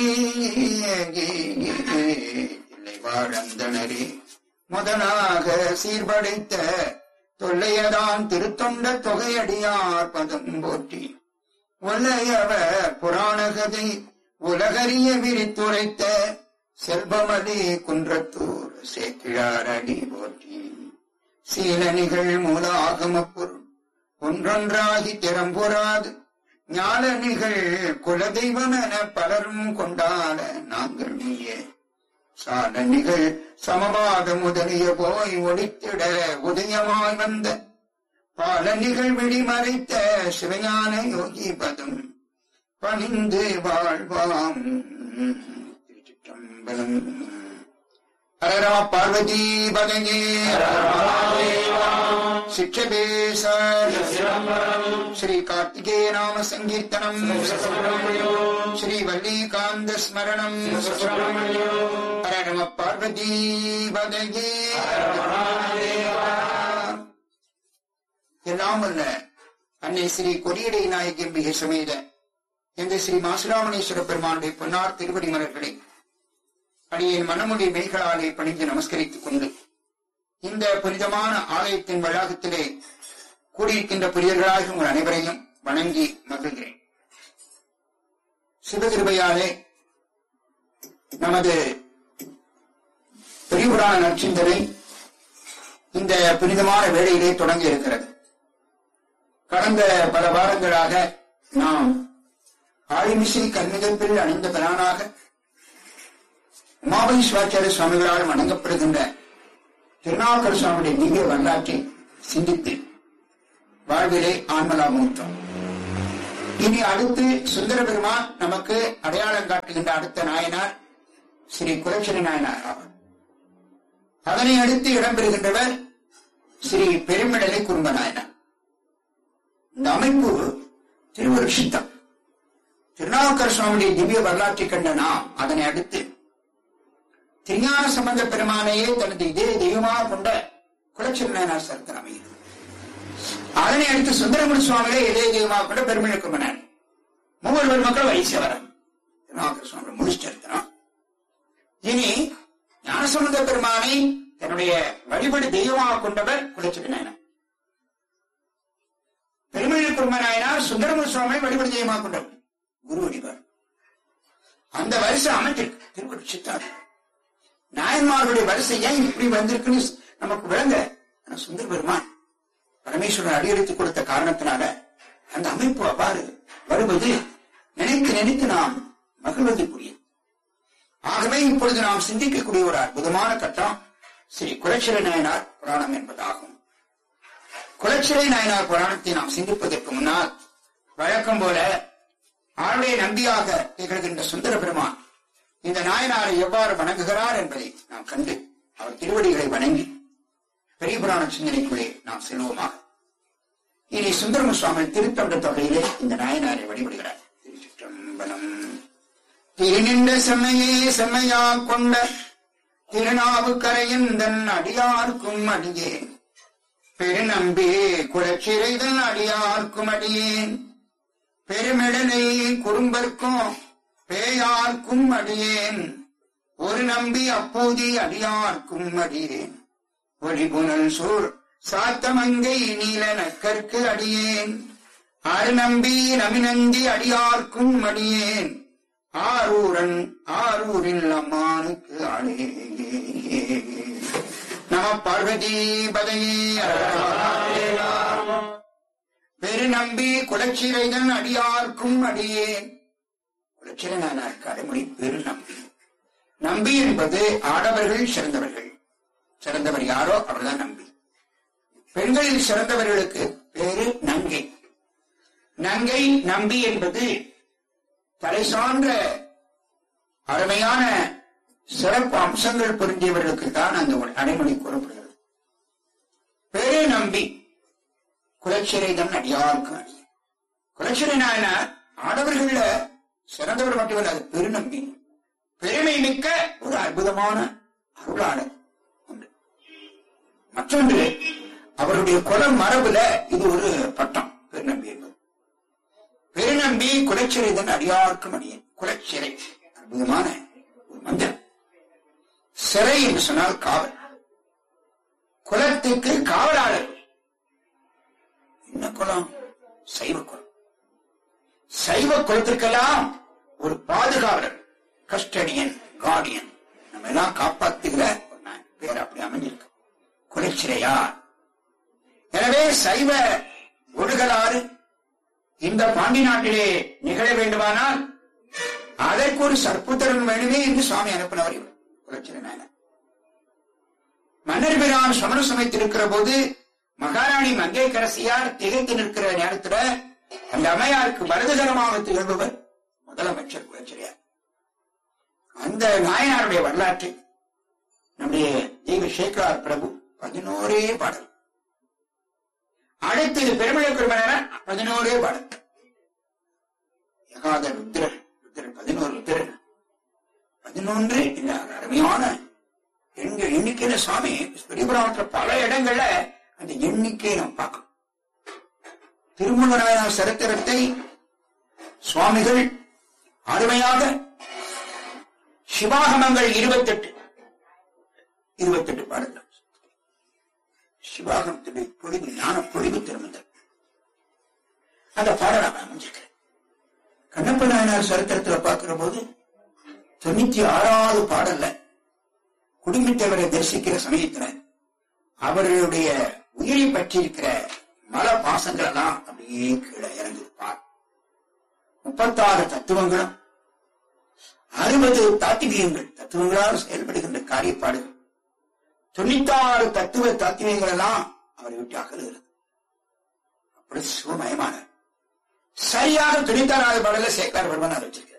Speaker 3: இல்லை வாழந்தனரே முதலாக சீர்படைத்த தொல்லையதான் திருத்தொண்ட தொகையடியார் பதம் போற்றி ஒல்லையவர் புராணகதை உலகறிய விரித்துரைத்த செல்வமதி குன்றத்தூர் சேக்கிழாரடி போற்றி சீலனிகள் மூல ஆகமப் பொருள் ஒன்றொன்றாகி திறம்புறாது ஞாலனிகள் குலதெய்வம் என பலரும் கொண்டாட நாங்கள் நீயே சாலனிகள் சமவாத முதலிய போய் ஒளித்திட உதயமாய் வந்த பாலனிகள் விழிமறைத்த சிவஞான யோகி பதம் பணிந்து வாழ்வாம். திருச்சிற்றம்பலம். ஹரரா பார்வதி பதங்கே சிற்றபேச ஸ்ரீ கார்த்திகேய நாம சங்கீர்த்தனம் ஸ்ரீ வல்லிகாந்த ஸ்மரணம் ஹர நம பார்வதி பதங்கே. எல்லாம் அல்ல அன்னை ஸ்ரீ கொடியடை நாயகி சமேத என்ற ஸ்ரீ மாசுராமணேஸ்வர பெருமானுடைய பொன்னார் திருவடி மலர்களை அடியேன் மனமுடி மெய்களாலே பணிந்து நமஸ்கரித்துக் கொண்டு இந்த புனிதமான ஆலயத்தின் வளாகத்திலே கூடியிருக்கின்ற புரியர்களாக உங்கள் அனைவரையும் வணங்கி மகிழ்கிறேன். சிவகிருபையாலே நமது பெரியபுராண நற்சிந்தனை இந்த புனிதமான வேளையிலே தொடங்கி இருக்கிறது. கடந்த பல வாரங்களாக நாம் ஆழிமிசை கல்மிதப்பில் அணிந்த பிரானாக உமாபதி சிவாச்சாரிய சுவாமிகளால் வணங்கப்படுகின்ற திருநாவுக்கர் சுவாமியுடைய திவ்ய வரலாற்றை சிந்தித்து வாழ்விலே ஆன்மலாபமுற்றோம். இனி அடுத்து சுந்தர பெருமான் நமக்கு அடையாளம் காட்டுகின்ற அடுத்த நாயனார் ஸ்ரீ குலச்சிறை நாயனார் ஆவார். அதனை அடுத்து இடம்பெறுகின்றவர் ஸ்ரீ பெருமிடலை குறும்ப நாயனார். இந்த அமைப்பு திருவருஷித்தம். திருநாவுக்கர சுவாமியுடைய திவ்ய வரலாற்றை கண்ட நாம் அதனை அடுத்து திருஞான சம்பந்த பெருமானையே தனது இதே தெய்வமாக கொண்ட குலச்சிறை நாயனார் சரித்திரம் அமைகிறது. அதனை அடுத்து சுந்தரமூர்த்தி சுவாமிகளே இதே தெய்வமாக கொண்ட பெருமிழை குறும்ப நாயனார். மூவர் மக்கள் வைசவரம் திருநாவுக்கர சுவாமி முடிச்சிருக்கிறோம். இனி ஞானசம்பந்த பெருமானை தன்னுடைய வழிபடு தெய்வமாக கொண்டவர் குலச்சிறை நாயனார். பெருமிழை குறும்ப நாயனார் சுந்தரமூர்த்தி சுவாமியை வழிபடு தெய்வமாக கொண்டவர் குரு வழிபார். அந்த வரிசை அமைஞ்சிருக்கு திருவருட்சித்தார். நாயன்மார்களுடைய வரிசை ஏன் இப்படி வந்திருக்குன்னு நமக்கு விளங்க சுந்தர பெருமான் பரமேஸ்வரன் அடியெடுத்துக் கொடுத்த காரணத்தினால அந்த அமைப்பு அவ்வாறு வருவது நினைத்து நினைத்து நாம் மகிழ்வதற்குரியது. ஆகவே இப்பொழுது நாம் சிந்திக்கக்கூடிய ஒரு அற்புதமான கட்டம் ஸ்ரீ குலச்சிறை நாயனார் புராணம் என்பதாகும். குலச்சிறை நாயனார் புராணத்தை நாம் சிந்திப்பதற்கு முன்னால் வழக்கம் போல ஆளுடைய நம்பியாக திகழ்கின்ற சுந்தர பெருமான் இந்த நாயனாரை எவ்வாறு வணங்குகிறார் என்பதை நாம் கண்டு அவர் திருவடிகளை வணங்கி பெரிய புராண சிந்தனைக்குள்ளே நாம் செல்வோமாக. இனி சுந்தரம சுவாமி திருத்தொண்ட தொகையிலே இந்த நாயனாரை வழிபடுகிறார். திருச்சிற்றம்பலம். திருநின்ற செம்மையே செம்மையா கொண்ட திருநாவுக்கரையின் தன் அடியார்க்கும் அடியேன் பெருநம்பே குலச்சிறைதன் அடியார்க்கும் அடியேன் பெருமிடலை குறும்பர்க்கும் பேயார்க்கும் அடியேன் ஒரு நம்பி அப்போதி அடியார்க்கும் அடியேன் ஒளிபுனல் சூர் சாத்தமங்கை நீல நக்கற்கு அடியேன் அரு நம்பி நமிநந்தி அடியார்க்கும் அடியேன் ஆரூரன் ஆரூரில் அம்மானுக்கு அடே நம பார்வதி பதையே. பெருநம்பி குலச்சிறைதன் அடியார்க்கும் அடியேன். குலச்சிறை நாயனாருக்கு அடைமொழி பெருநம்பி. நம்பி என்பது ஆடவர்கள் சிறந்தவர்கள். சிறந்தவர் யாரோ அவர்தான் நம்பி. பெண்களில் சிறந்தவர்களுக்கு பேரு நங்கை. நங்கை நம்பி என்பது தலை சான்ற அருமையான சிறப்பு அம்சங்கள் பொருந்தியவர்களுக்கு தான் அந்த அடைமொழி கூறப்படுகிறது. பெரு நம்பி குலச்சிறைதன் அடியார்க்கும் அடியேன். குலச்சிறை நாயனார் ஆடவர்கள சிறந்தவர் மட்டுமல்ல, அது பெருநம்பி, பெருமை மிக்க ஒரு அற்புதமான அருளாளர் ஒன்று. மற்றொன்று அவருடைய குல மரபுல இது ஒரு பட்டம் பெருநம்பி என்பது. பெருநம்பி குலச்சிறைதன் அடியார்க்கும் அடியேன். குலச்சிறை அற்புதமான ஒரு மந்திரம். சிறை என்று சொன்னால் காவல். குலத்துக்கு காவலாளர். என்ன குலம்? சைவ குலம். சைவ குலத்திற்கெல்லாம் ஒரு பாதுகாவலர், கஸ்டடியன், கார்டியன், நம்ம எல்லாம் காப்பாத்துகிற பேர் அப்படி அமைஞ்சிருக்கு குலச்சிறையார். எனவே சைவ ஒழுகலாறு இந்த பாண்டி நாட்டிலே நிகழ வேண்டுமானால் அதற்கு ஒரு சற்புத்திரன் வேணுமே என்று சுவாமி அனுப்பினவர் இவர் குலச்சிறை நாயனார். மன்னர் பிரான் சமண சமைத்திருக்கிற போது மகாராணி மங்கையரசியார் திகைத்து நிற்கிற நேரத்துல அந்த அம்மையாருக்கு வரதுகரமாக திகழ்பவர் முதலமைச்சர் குலச்சிறையார். அந்த நாயனாருடைய வரலாற்றை நம்முடைய தெய்வ சேக்கரார் பிரபு 11 பாடல், அடுத்து பெருமிழை குறும்ப நாயனார் 11 பாடல், யகாத ருத்ரர் 11 ருத்ரர் 11 இந்த அருமையான எண்ணிக்கையில சுவாமி பெரியபுராணத்துல பல இடங்கள்ல அந்த எண்ணிக்கையை நாம் பார்க்கணும். திருமூலநாயனார் சரித்திரத்தை சுவாமிகள் அருமையாக சிவாகமங்கள் 28 பாடல்கள், சிவாகமத்துடைய பொழிவு, ஞான பொழிவு திருமந்தர் அந்த பாடலாக அமைஞ்சிருக்கிறேன். கண்ணப்ப நாயனார் சரித்திரத்துல பார்க்கிற போது 96வது பாடல்ல குடும்பத்தேவரை தரிசிக்கிற சமயத்துல அவர்களுடைய உயிரை பற்றி இருக்கிற மல பாசங்கள் எல்லாம் அப்படியே கீழே இறங்கிருப்பார். 36 தத்துவங்களும் 60 தாத்திவியங்கள், தத்துவங்களால் செயல்படுகின்ற காரியப்பாடுகள், 96 தத்துவ தாத்திவியங்கள் எல்லாம் அவரை விட்டு அகலுகிறது. அப்படி சிவமயமான சரியாக துணித்தாராத பாடல சேக்கார் பெருமான் அதை வச்சிருக்கிறார்.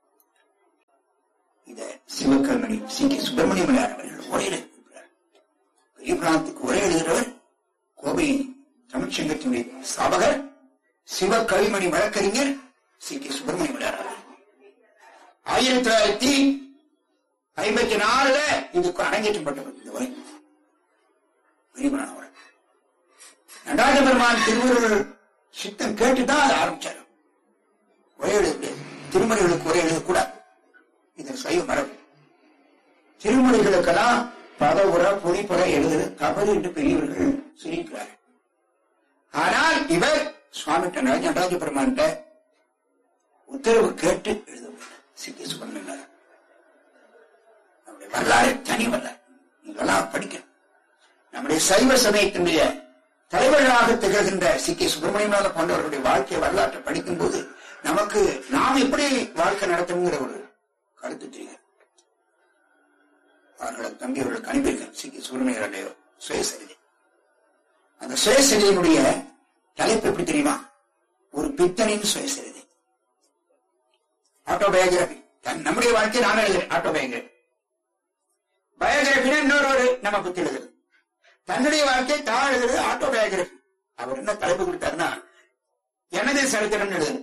Speaker 3: இத சிவகல்மணி சி.கே. சுப்பிரமணியம் அவர்கள் உரை எழுதுகிறார். பெரிய புராணத்துக்கு உரை எழுதுகிறவர் கோவை தமிழ்ச்சங்கத்தினுடைய ஸ்தாபகர் சிவகவிமணி வழக்கறிஞர் சி.கே. சுப்பிரமணியம் அவர்கள் 1954 இதுக்கு அரங்கேற்றப்பட்டவர். இந்த உரை பெரிய புராண உரை. நடராஜ பெருமான் திருவுருள் சித்தம் கேட்டுதான் அதை ஆரம்பிச்சாரு. உரை எழுத திருமுறைகளுக்கு உரை எழுதக்கூடாது, இது சைவ மரபு. திருமுறைகளுக்கெல்லாம் பதவுற பொறிப்புற எழுதுறது தவறு என்று பெரியவர்கள் சொல்லியிருக்கிறார்கள். ஆனால் இவர் சுவாமி நடராஜ பெருமான் உத்தரவு கேட்டு எழுதவில்லை. சி.கே. சுப்பிரமணியன் நம்முடைய வரலாறு தனி வரலாறு, இதெல்லாம் படிக்கணும். நம்முடைய சைவ சமயத்தினுடைய தலைவர்களாக திகழ்கின்ற சி.கே. சுப்பிரமணியன் போன்றவர்களுடைய வாழ்க்கை வரலாற்றை படிக்கும் போது நமக்கு நாம் எப்படி வாழ்க்கை நடத்தணுங்கிற ஒரு கருத்து தெரியும். அவர்கள தம்பி அவர்களுக்கு அனுப்பியிருக்க சி.கே. சுப்பிரமணியனுடைய சுயசரிதை. அந்த சுயசரிதையினுடைய தலைப்பு எப்படி தெரியுமா? ஒரு பித்தனின் சுயசரிதை, ஆட்டோபயோகிராபி. நம்முடைய வாழ்க்கையை நாம எழுதுறேன் ஆட்டோபயோகிராபி. பயோகிராபினா இன்னொரு நம்ம பத்தி எழுதுறது. தன்னுடைய வாழ்க்கை தான் எழுதுறது ஆட்டோபயோகிராபி. அவர் என்ன தலைப்பு கொடுத்தாருன்னா எனது சரித்திரம் எழுதுறது.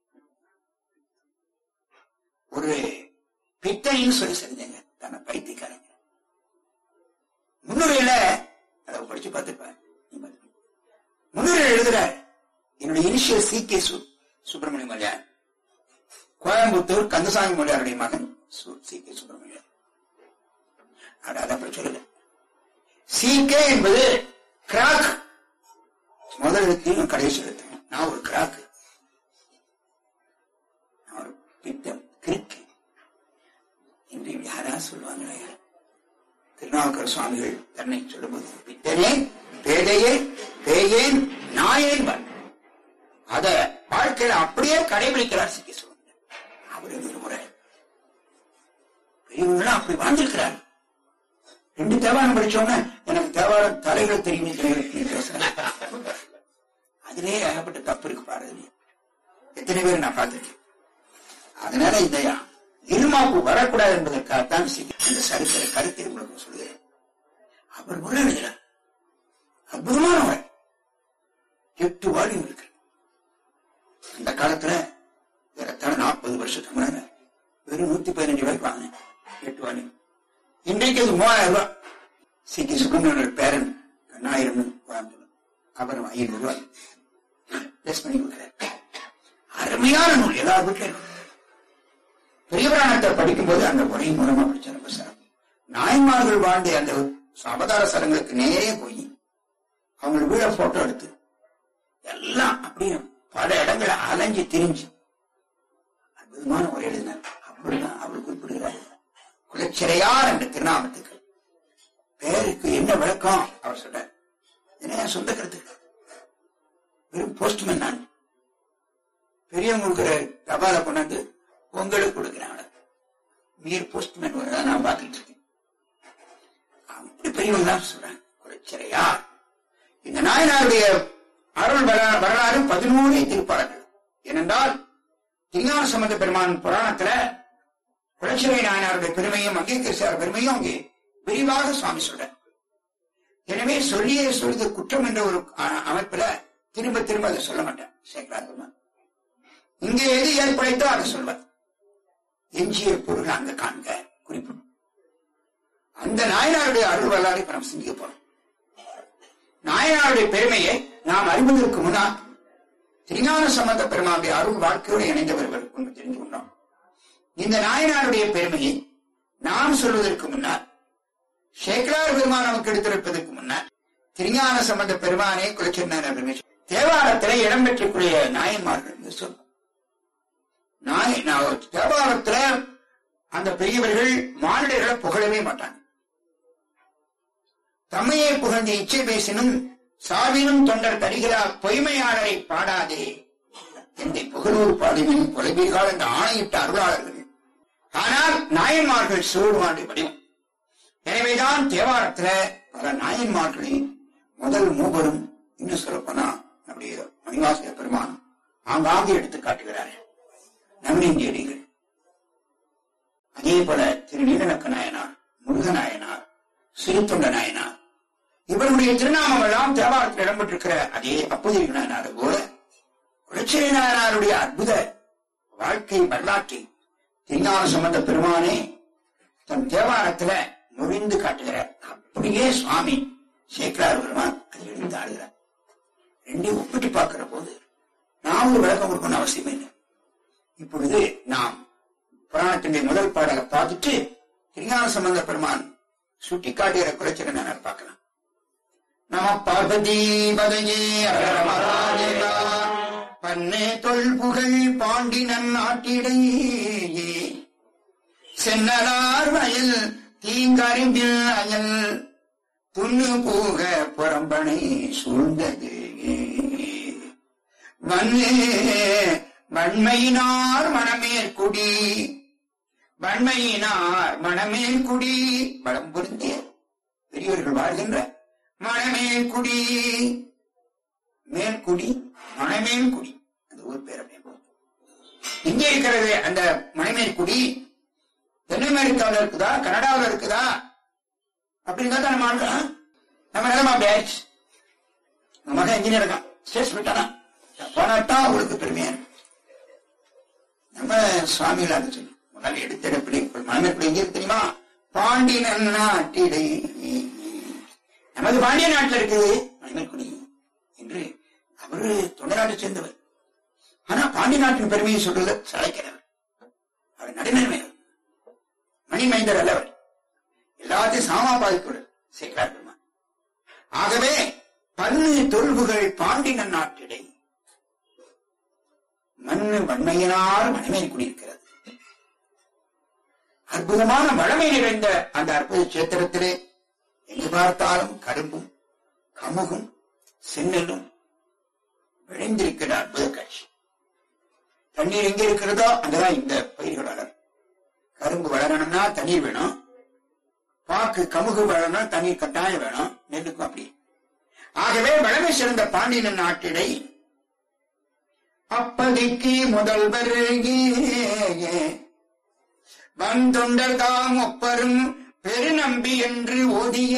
Speaker 3: ஒரு பித்தனின் சுயசரிதைங்க, தன்னை பைத்தியக்காரங்க. முன்னுரையில அதை படிச்சு பார்த்துருப்பாரு. முன்னுரை எழுதுறார், என்னுடைய இனிஷியல் சி.கே. சுப்பிரமணிய மலையார், கோயம்புத்தூர் கந்தசாமி மலையாருடைய மகன் சி.கே. சுப்பிரமணியன். அப்புறம் சொல்லல. சி.கே. என்பது கிராக், முதல் எழுத்தையும் கடைசி எழுத்தையும். நான் ஒரு கிராக், நான் ஒரு பித்தம், கிரிக்கு என்று யாரா சொல்லுவாங்களே. திருநாவுக்கர் சுவாமிகள் தன்னை சொல்லும்போது பித்தனே பேதையே பேயேன் நாயேன் அத வாழ்க்கையில அப்படியே கடைபிடிக்கிறார் சி.கே. சுப்பிரமணியன். அவரு ஒரு முறை பெரியவங்களாம் அப்படி வாழ்ந்திருக்கிறார். 2 தேவாரம் படிச்சோம்னா எனக்கு தேவாரம் தலைகள் தெரியுமே பேசுறேன். அதிலே ஏகப்பட்ட தப்பு இருக்கு பாருங்க. எத்தனை பேர் நான் பார்த்திருக்கேன். அதனால இந்த இருமாப்பு வரக்கூடாது என்பதற்காகத்தான் இந்த சரித்திர கருத்தை உங்களுக்கு சொல்கிறேன். அவர் முறை எழுதுகிறார், அற்புதமான முறை. 8 வால்யூம் இருக்கு. அந்த காலத்துல ஏறத்தாழ 40 வருஷத்துக்கு முன்னாடி வெறும் 115 ரூபாய்க்கு வாங்கினேன் 8 வால்யூம். இன்றைக்கு அது 3000 ரூபாய். சி.கே. சுப்பிரமணியன் பேரன் 1000 அப்புறம் 500 ரூபாய் பிளஸ் பண்ணி கொடுக்கிறார். அருமையான நூல், எல்லாரும் வீட்டில் பெரிய புராணத்தை படிக்கும் போது அந்த உரை மூலமா படிச்ச ரொம்ப சிறப்பு. நாயன்மார்கள் வாழ்ந்த அந்த அவதார சரங்களுக்கு நேரே போய் அவங்க வீட போட்டோ எடுத்து எல்லாம் அப்படியே பல இடங்களை அலைஞ்சு திரிஞ்சு அற்புதமான ஒரு எழுதினார். அப்படிதான் அவர் குறிப்பிடுகிறார். குலச்சிறையார் என்ற திருநாமத்துக்கு பேருக்கு என்ன விளக்கம் அவர் சொல்றார். என்ன சொந்த கருத்து, வெறும் போஸ்ட்மேன். நான் பெரியவங்க கொடுக்கிற தபால கொண்டாந்து உங்களுக்கு கொடுக்கிறாங்க. மீர் போஸ்ட்மேன் நான் பார்த்துட்டு இருக்கேன். அப்படி பெரியவங்க சொல்றாங்க குலச்சிறையார். இந்த நாயனாருடைய அருள் வரலாறு 13 திருப்பாடல்கள். ஏனென்றால் திருஞான சம்பந்த பெருமான் புராணத்துல குலச்சிறை நாயனாருடைய பெருமையும் அங்கீகரிசார் பெருமையும் அங்கே விரிவாக சுவாமி சொல்ற. எனவே சொல்லியே சொல்வது குற்றம் என்ற ஒரு அமைப்புல திரும்ப திரும்ப அதை சொல்ல மாட்டேன். சேகரார் இங்கே எது ஏற்படைத்தோ அதை சொல்வார். எஞ்சிய பொருள் அங்க காண்க குறிப்பு. அந்த நாயனாருடைய அருள் வரலாறு இப்ப நாம் சிந்திக்க போறோம். நாயனாருடைய பெருமையை நாம் அறிவதற்கு முன்னால் திருஞான சம்பந்த பெருமானுடைய அருள் வாழ்க்கையோடு இணைந்தவர்கள் ஒன்று தெரிந்து கொண்டோம். இந்த நாயனாருடைய பெருமையை நாம் சொல்வதற்கு முன்னால், சேக்கரார் பெருமான் நமக்கு எடுத்திருப்பதற்கு முன்னால், திருஞான சம்பந்த பெருமானே குலச்சிறை பெருமை தேவாரத்திலே இடம்பெற்றக்கூடிய நாயன்மார்கள் என்று சொல்லும். தேவாரத்துல அந்த பெரியவர்கள் மானிடர்களை புகழவே மாட்டாங்க. தம்மையை புகழ்ந்து இச்சை பேசினும் சாவினும் தொண்டர் தருகிறார் பொய்மையாளரை பாடாதே என்னை புகழூர் பாடினும் கொலைவீர்கள் என்று ஆணையிட்ட அருளாளர்கள். ஆனால் நாயன்மார்கள் சிவபெருமானுடைய வடிவம். எனவேதான் தேவாரத்துல பல நாயன்மார்களின் முதல் மூவரும் இன்னும் சொல்லப்போனா நம்முடைய மணிவாசக பெருமான், ஆங்காங்கே எடுத்து காட்டுகிறார்கள் நவநீதியடிகள். அதே போல திருநீலநக்க நாயனார், முருகநாயனார், சிறுத்தொண்ட நாயனார், இவருடைய திருநாமம் எல்லாம் தேவாரத்தில் இடம்பெற்றிருக்கிற அதே அப்போதைய நாயனார் போல குலச்சிறை நாயனாருடைய அற்புத வாழ்க்கை வரலாற்றை திருஞான சம்பந்த பெருமானே தன் தேவாரத்துல நுழைந்து காட்டுகிறார். அப்படியே சுவாமி சேக்கரார் பெருமான் அதில் எழுந்து ஆடுகிறார். ரெண்டையும் ஒப்பிட்டு பார்க்கிற போது நாம் ஒரு விளக்கம் கொடுக்கணும் அவசியம் இல்லை. இப்பொழுது நாம் புராணத்தினுடைய முதல் பாடலை பார்த்துட்டு திருஞான சம்பந்த பெருமான் சுட்டி காட்டுகிற குலச்சிறை நாயனார் பார்க்கலாம். நம பார்வதி பதையே மகாதேவா பன்னே தொல்புகழ் பாண்டினன் நாட்டிடையே சென்னலார் வயல் தீங்கறிம்பில் அயல் துண்ணு பூக புறம்பனை சூழ்ந்தது வன்மையினார் மணமேற்குடி வன்மையினார் மணமேற்குடி வளம் பொருந்திய பெரியவர்கள் வாழ்கின்ற மணமேற்குடி மேற்குடி மணமேற்குடி அந்த ஊர் பேர் அப்படியே எங்கே இருக்கிறது? அந்த மணமேற்குடி தென் அமெரிக்காவில் இருக்குதா, கனடாவில் இருக்குதா அப்படின்னு தான் நம்ம ஆளுக்கலாம். நம்ம நிலைமை அப்படி ஆயிடுச்சு. நம்ம மகன் இன்ஜினியர் இருக்கான், ஸ்டேட் விட்டானா போனாட்டா அவங்களுக்கு பெருமையா இருக்கு. நம்ம சுவாமிகள் அது சொல்லி முதல்ல எடுத்தெடுப்படி மணமேற்குடி எங்க இருக்கு தெரியுமா? பாண்டியன் நாட்டிடை. நமது பாண்டிய நாட்டில் இருக்குது மணமேற்குடி என்று. அவரு தொண்டை நாட்டை சேர்ந்தவர். ஆனா பாண்டிய நாட்டின் பெருமையை சொல்றத சளைக்கிறவர். அவர் நடுநிலைமை மணிமைந்தர் அல்லவர். எல்லாத்தையும் சாமா பாதிக்கூட சேர்க்கிறார் பெருமான். ஆகவே பன்னு தொல்புகள் பாண்டியன் நாட்டிடை மண்ணு வன்மையினால் மணமேற்குடி இருக்கிறது. அற்புதமான வளமை நிறைந்த அந்த அற்புத சேத்திரத்திலே எங்கு பார்த்தாலும் கரும்பும் கமுகும் சென்னலும் விளைந்திருக்கிற அற்புத காட்சி. தண்ணீர் எங்க இருக்கிறதோ அங்கதான் இந்த பயிர்கள் வளரும். கரும்பு வளரணும்னா தண்ணீர் வேணும், பாக்கு கமுகு வளரணும் தண்ணீர் கட்டாயம் வேணும், நெல்லுக்கும் அப்படி. ஆகவே வளமை சிறந்த பாண்டியன் நாட்டிடை அப்பதிக்கு முதல்வர் வந்தொண்டர் தாம் ஒப்பரும் பெருநம்பி என்று ஓதிய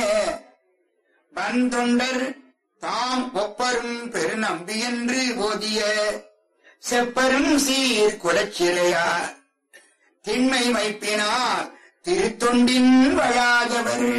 Speaker 3: வந்தொண்டர் தாம் ஒப்பரும் பெருநம்பி என்று ஓதிய செப்பரும் சீர் குலச்சிறையார் திண்மை வைப்பினார் திருத்தொண்டின் வழாதவர்.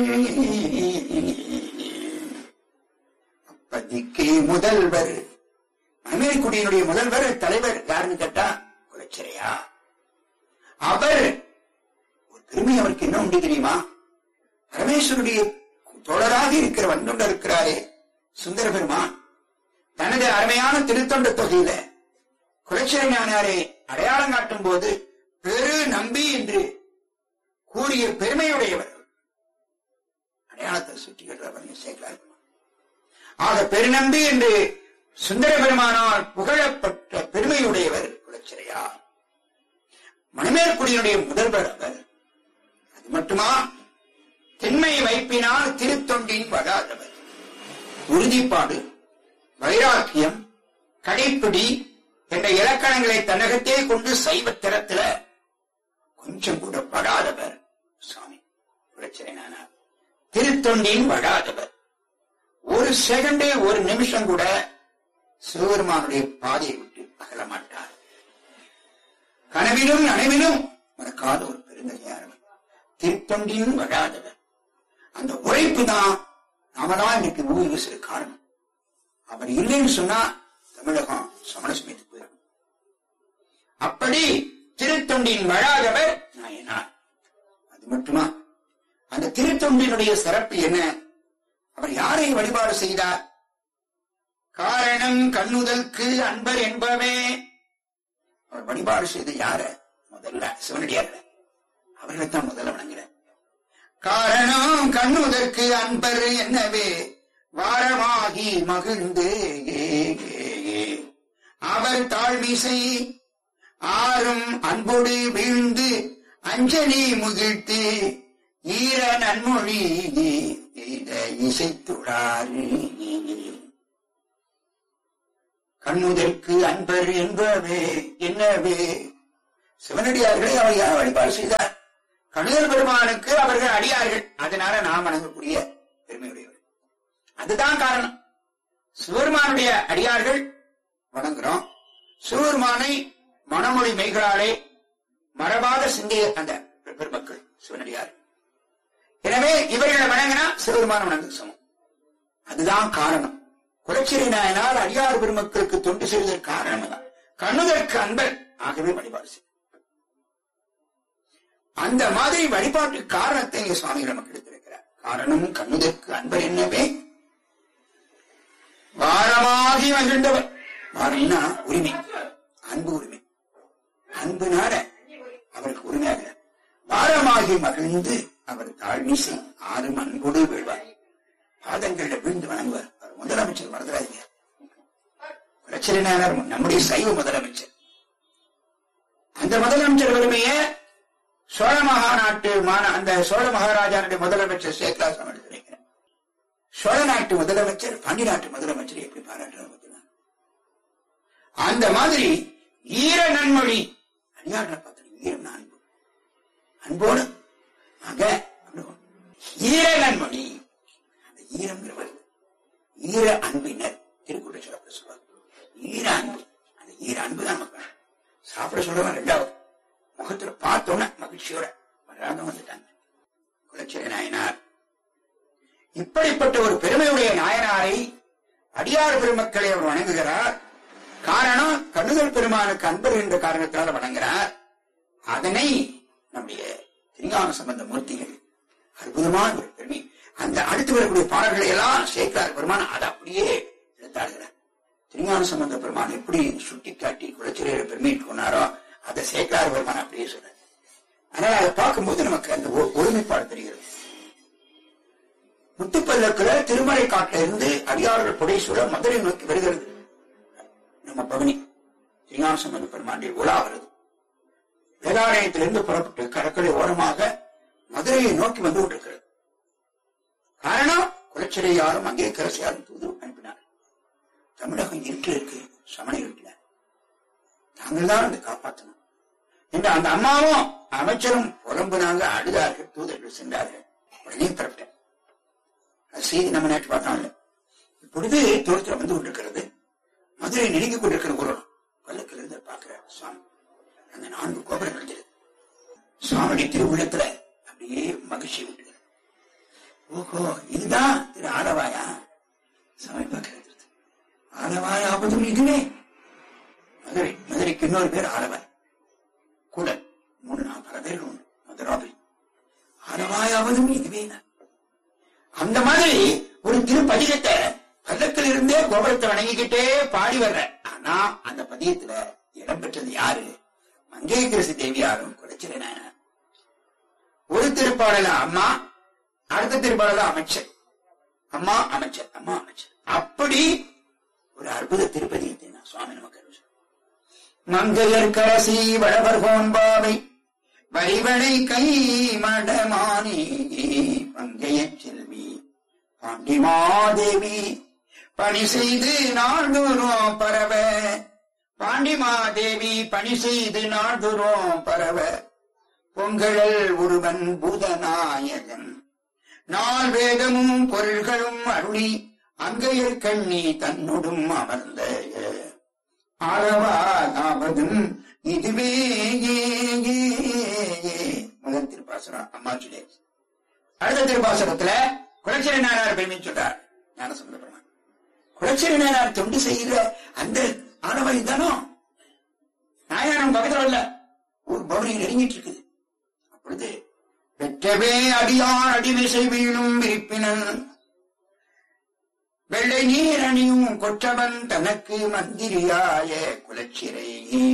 Speaker 3: அப்பதிக்கு முதல்வர் அமெரிக்குடியினுடைய முதல்வர் தலைவர் யாருன்னு கேட்டா குலச்சிறையா. அவர் ஒரு பெருமை அவருக்கு என்ன உண்டு தெரியுமா? பரமேஸ்வருடைய தோழராக இருக்கிற வந்தொண்ட இருக்கிறாரே சுந்தர பெருமான் தனது அருமையான திருத்தொண்ட தொகையில குலச்சிறை ஞானாரை அடையாளம் காட்டும் போது பெரு நம்பி என்று கூறிய பெருமையுடையவர். அடையாளத்தை சுற்றி சேர்க்கிறார். ஆக பெருநம்பி என்று சுந்தர பெருமானால் புகழப்பட்ட பெருமையுடையவர் குலச்சிறையார். மணமேற்குடியினுடைய முதல்வர் அவர். அது மட்டுமா, திண்மை வைப்பினால் திருத்தொண்டின் வகாதவர். உறுதிப்பாடு, வைராக்கியம், கடைப்பிடி என்ற இலக்கணங்களை தன்னகத்தே கொண்டு சைவத்திரத்துல கொஞ்சம் கூட படாதவர் சுவாமி குலச்சிறை நாயனார். திருத்தொண்டின் வடாதவர். ஒரு செகண்ட், ஒரு நிமிஷம் கூட சிவபெருமானுடைய பாதையை விட்டு அகல மாட்டார். கனவிலும் நனவிலும் மறக்காத ஒரு பெருந்தகையானவர். திருத்தொண்டின் வடாதவர். அந்த உழைப்பு தான் நாமதான் இன்னைக்கு ஊர் காரணம். அவர் இல்லைன்னு சொன்னா தமிழகம் சமண சமயத்துக்கு போயிடும். அப்படி திருத்தொண்டின் வழாதவர் நாயனார். அது மட்டுமா, அந்த திருத்தொண்டினுடைய சிறப்பு என்ன? அவர் யாரை வழிபாடு செய்தார்? காரணம் கண்ணுதற்கு அன்பர் என்பவே. அவர் வழிபாடு செய்த யார? முதல்ல சிவனடியார். அவர்களைத்தான் முதல்ல வணங்குகிறார். காரணம் கண்ணுதற்கு அன்பர் என்னவே வாரமாகி மகிழ்ந்து அவர் தாழ்மிசை ஆறும் அன்போடு வீழ்ந்து அஞ்சலி முகிழ்த்து ஈர நன்மொழி இசைத்துடார். கண்ணுதற்கு அன்பர் என்பவே என்னவே. சிவனடியார்களை அவர் யார் வழிபாடு செய்தார்? கண்ணுதல் பெருமானுக்கு அவர்கள் அடியார்கள், அதனால நாம் வணங்கக்கூடிய பெருமையுடையவர். அதுதான் காரணம். சிவபெருமானுடைய அடியார்கள் வணங்குறோம். சிவபெருமானை மனமொழி மெய்களாலே மரபாத சிந்திய அந்த பெருமக்கள் சிவனடியார். எனவே இவர்களை வணங்கினா சிவபெருமான வணங்கு சமம். அதுதான் காரணம். குலச்சிறை நாயனார் அடியார் பெருமக்களுக்கு தொண்டு செய்வதற்கு காரணம் தான் கண்ணுதற்கு அன்பர். ஆகவே வழிபாடு செய்யும். அந்த மாதிரி வழிபாட்டு காரணத்தை இங்கே சுவாமிகள் நமக்கு எடுத்திருக்கிறார். காரணம் கண்ணுதற்கு அன்பர் என்னவே வாரமாகி மகிழ்ந்தவர். வாரம்னா உரிமை, அன்பு உரிமை. அன்புனால அவருக்கு உரிமையாக வாரமாகி மகிழ்ந்து அவர் தாழ்மிசை ஆறும் அன்போடு வீழ்வார். பாதங்களில் விழுந்து வணங்குவார். அவர் முதலமைச்சர் மறந்துடாதீங்க. பிரச்சனை நம்முடைய சைவ முதலமைச்சர். அந்த முதலமைச்சர் வறுமைய சோழ மகாநாட்டு அந்த சோழ மகாராஜாவுடைய முதலமைச்சர் சேக்கலாசம் எடுத்திருக்கிறார். சோழ நாட்டு முதலமைச்சர் பாண்டி நாட்டு முதலமைச்சர் எப்படி பாராட்டுறாங்க? அந்த மாதிரி ஈர நன்மொழி அடியார பார்த்து ஈரம் அன்பு, அன்போடு மக ஈர நன்மொழி. அந்த ஈரங்கிறவர் ஈர அன்பினர் திருக்குறள் சாப்பிட சொல்வார். ஈர அன்பு, அந்த ஈர அன்பு தான் மக்கள் சாப்பிட சொல்றவன். ரெண்டாவது முகத்துல பார்த்தோன்ன மகிழ்ச்சியோட வராத வந்துட்டாங்க குலச்சிறை நாயனார். இப்படிப்பட்ட ஒரு பெருமையுடைய நாயனாரை அடியார் பெருமக்களை அவர் வணங்குகிறார். காரணம் கண்ணுதல் பெருமானுக்கு அன்பர் என்ற காரணத்தால் வணங்குகிறார். அதனை நம்முடைய திருஞான சம்பந்த மூர்த்திகள் அற்புதமான ஒரு பெருமை. அந்த அடுத்து வரக்கூடிய பாடல்களை எல்லாம் சேக்கலார் பெருமான் அதை அப்படியே எடுத்தாடுகிறார். திருஞான சம்பந்த பெருமான் எப்படி சுட்டி காட்டி குலச்சிறையை பெருமையிட்டு கொண்டாரோ அதை சேக்கலார் பெருமான் அப்படியே சொல்றார். ஆனால் அதை பார்க்கும்போது நமக்கு அந்த ஒருமைப்பாடு தெரிகிறது. முத்துப்பல்லக்குல திருமலை காட்டில இருந்து அடியார்கள் புடைசூழ மதுரை நோக்கி வருகிறது. நம்ம பவனி திருஞான சம்பந்த பெருமானுடைய உலா வருது. வேதாலயத்திலிருந்து புறப்பட்டு கடற்கரை ஓரமாக மதுரையை நோக்கி வந்து கொண்டிருக்கிறது. காரணம் குலச்சிறை யாரும் அங்கே கரசியாரும் தூது அனுப்பினார். தமிழகம் இருட்டில் இருக்கு, சமண இருட்டில தாங்கள் தான் அதை காப்பாற்றணும் என்று அந்த அம்மாவும் அமைச்சரும் புலம்புனாங்க, அழுதார்கள். தூதர்கள் சென்றார்கள். உடனே புறப்பட்டேன். செய்தி நம்ம நேற்று பார்த்தோம். இப்பொழுது தூரத்தில் வந்து கொண்டிருக்கிறது. மதுரை நெருங்கிக் கொண்டிருக்கிற ஒரு பல்லக்கில் இருந்து பார்க்கிறார் சுவாமி. அந்த 4 கோபுரம் கிடைச்சது. சுவாமியுடைய திருவுள்ளத்துல அப்படியே மகிழ்ச்சி விட்டு, ஓஹோ இதுதான் திரு ஆலவாயா. சுவாமி பார்க்கிறது. ஆலவாயாவதும் இதுவே. மதுரைக்கு இன்னொரு பேர் ஆலவாய் கூட 3-4 பல பேர் உண்டு. மதுராபி ஆலவாயாவதும் இதுவே. அந்த மாதிரி ஒரு திருப்பதிகத்தை பல்லக்கில் இருந்தே கோபுரத்தை வணங்கிக்கிட்டே பாடி வர்ற. ஆனா அந்த பதியத்துல இடம்பெற்றது யாரு? மங்கையரசி தேவியாரும் குலச்சிறை நாயனார். ஒரு திருப்பாடல அம்மா, அடுத்த திருப்பாடல அமைச்சர். அம்மா அமைச்சர், அம்மா அமைச்சர். அப்படி ஒரு அற்புத திருப்பதியத்தை நான் சுவாமி நமக்கு மங்கையர் கரசி வடவர் கோன்பாவை வரிவனை கை மடமானி மங்கைய செல்வி பாண்டிமாதேவி பணி செய்து நாள்தோறும் பரவ. பாண்டிமாதேவி பணி செய்து நாள்தோறும் பரவ. பொங்கழல் ஒருவன் பூதநாயகன் நாள் வேதமும் பொருள்களும் அருளி அங்கையர் கண்ணி தன்னோடும் அமர்ந்த ஆளவாவதும் இதுவே. முதல் திருப்பாசனம் அம்மாச்சிலே. அடுத்த திருப்பாசனத்துல குலச்சிறை நாயனார் பெருமை சொல்றார் ஞானசம்பந்த பெருமான். குலச்சிறை நாயனார் தொண்டு செய்கிற அந்த ஆனவழி தானோ நாயனம் பக்கத்தில் இல்ல, ஒரு பவனியில் நெருங்கிட்டு இருக்குது. அப்பொழுது பெற்றவே அடியான் அடிவிசை வீழும் விரிப்பினன் வெள்ளை நீர் அணியும் கொற்றவன் தனக்கு மந்திரியாய குலச்சிறை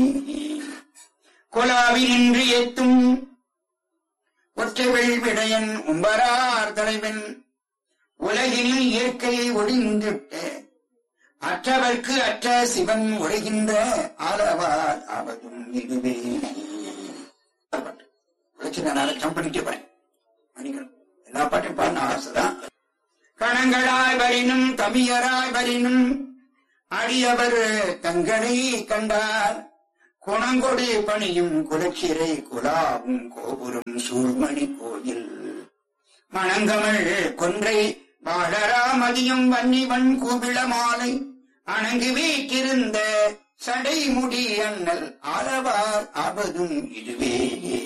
Speaker 3: கொலாவினின்று ஏத்தும் ஒற்றைவெள் விடையன் உம்பரார் தலைவன் உலகினில் இயற்கையை ஒழிந்துட்ட அற்றவர்க்கு அற்ற சிவன் உரைகின்ற ஆலவால் ஆவதும் இதுவே. ஜம்ப் பண்ணிட்டே போறேன். எல்லா பாட்டையும் பாடின ஆசைதான். கணங்களாய் வரினும் தமியராய் வரினும் அடியவர் தங்களை கண்டார் குணங்கொடி பணியும் குலச்சிறை குலாவும் கோபுரம் சூழ்மணி கோயில் மணங்கமள் கொன்றை பாலராமதியும் வன்னிவன் கூபிள மாலை அணங்கு வீட்டிருந்த சடைமுடி அண்ணல் ஆளவார் ஆபதும் இதுவே.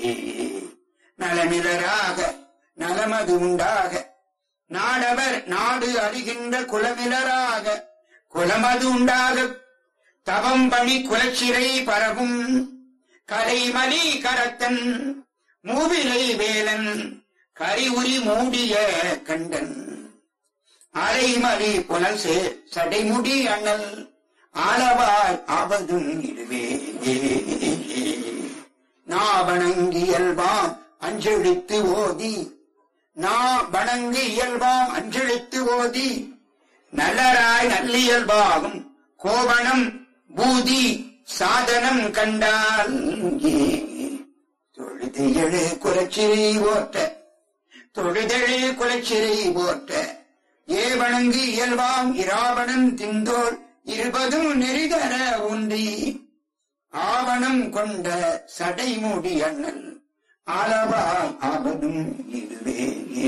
Speaker 3: நலநிலராக நலமது உண்டாக நாடவர் நாடு அறிகின்ற குலமிலராக குலமது உண்டாக தவம் பணி குலச்சிறை பரவும் கலைமலி கரத்தன் மூவிலை வேலன் கரிவுரி மூடிய கண்டன் அரைமலி புனல் சேர் சடைமுடி அண்ணல் ஆளவாய் ஆவதும் இதுவே. நாவணங்கி இயல்பாம் அஞ்செழுத்து ஓதி வணங்கு இயல்பாம் அஞ்செழுத்து ஓதி நல்லராய் நல்லியல்பாகும் கோவணம் பூதி சாதனம் கண்டால் தொழுதெழு குலச்சிறை ஓட்ட தொழுதெழு குலச்சிறை ஓட்ட ஏவணங்கு இயல்பாம் இராவணன் திந்தோள் இருபதும் நெறிதர ஒன்றி ஆவணம் கொண்ட சடைமுடி அண்ணல் ஆளவாய் ஆவதும் இதுவே.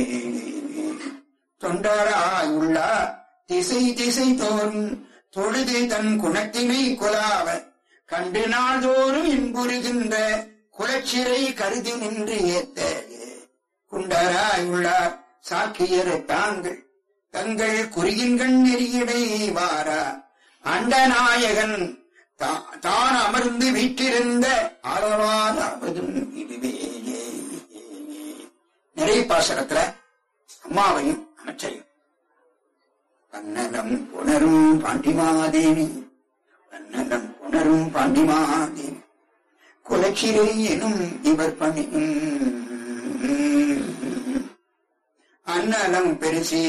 Speaker 3: தொண்டராய் உள்ளார் திசை திசை தோறும் தொழுது தன் குணத்தினை கொலாவ கண்டு நாள்தோறும் இன்புறுகின்ற குலச்சிறை கருதி நின்று ஏத்த குண்டராய் உள்ளார் சாக்கியர் தாங்கள் தங்கள் குறியின்கண் நெறியிடை வாரா அண்டநாயகன் தான் அமர்ந்து வீற்றிருந்த ஆளவாராவதும் இதுவே. நிறைய பாசனத்துல அம்மாவையும் அமைச்சையும் வண்ணனம் புணரும் பாண்டிமாதேவி வண்ணனம் புணரும் பாண்டிமாதேவி குலச்சிறை எனும் இவர் பணியும் அன்னலம் பெருசி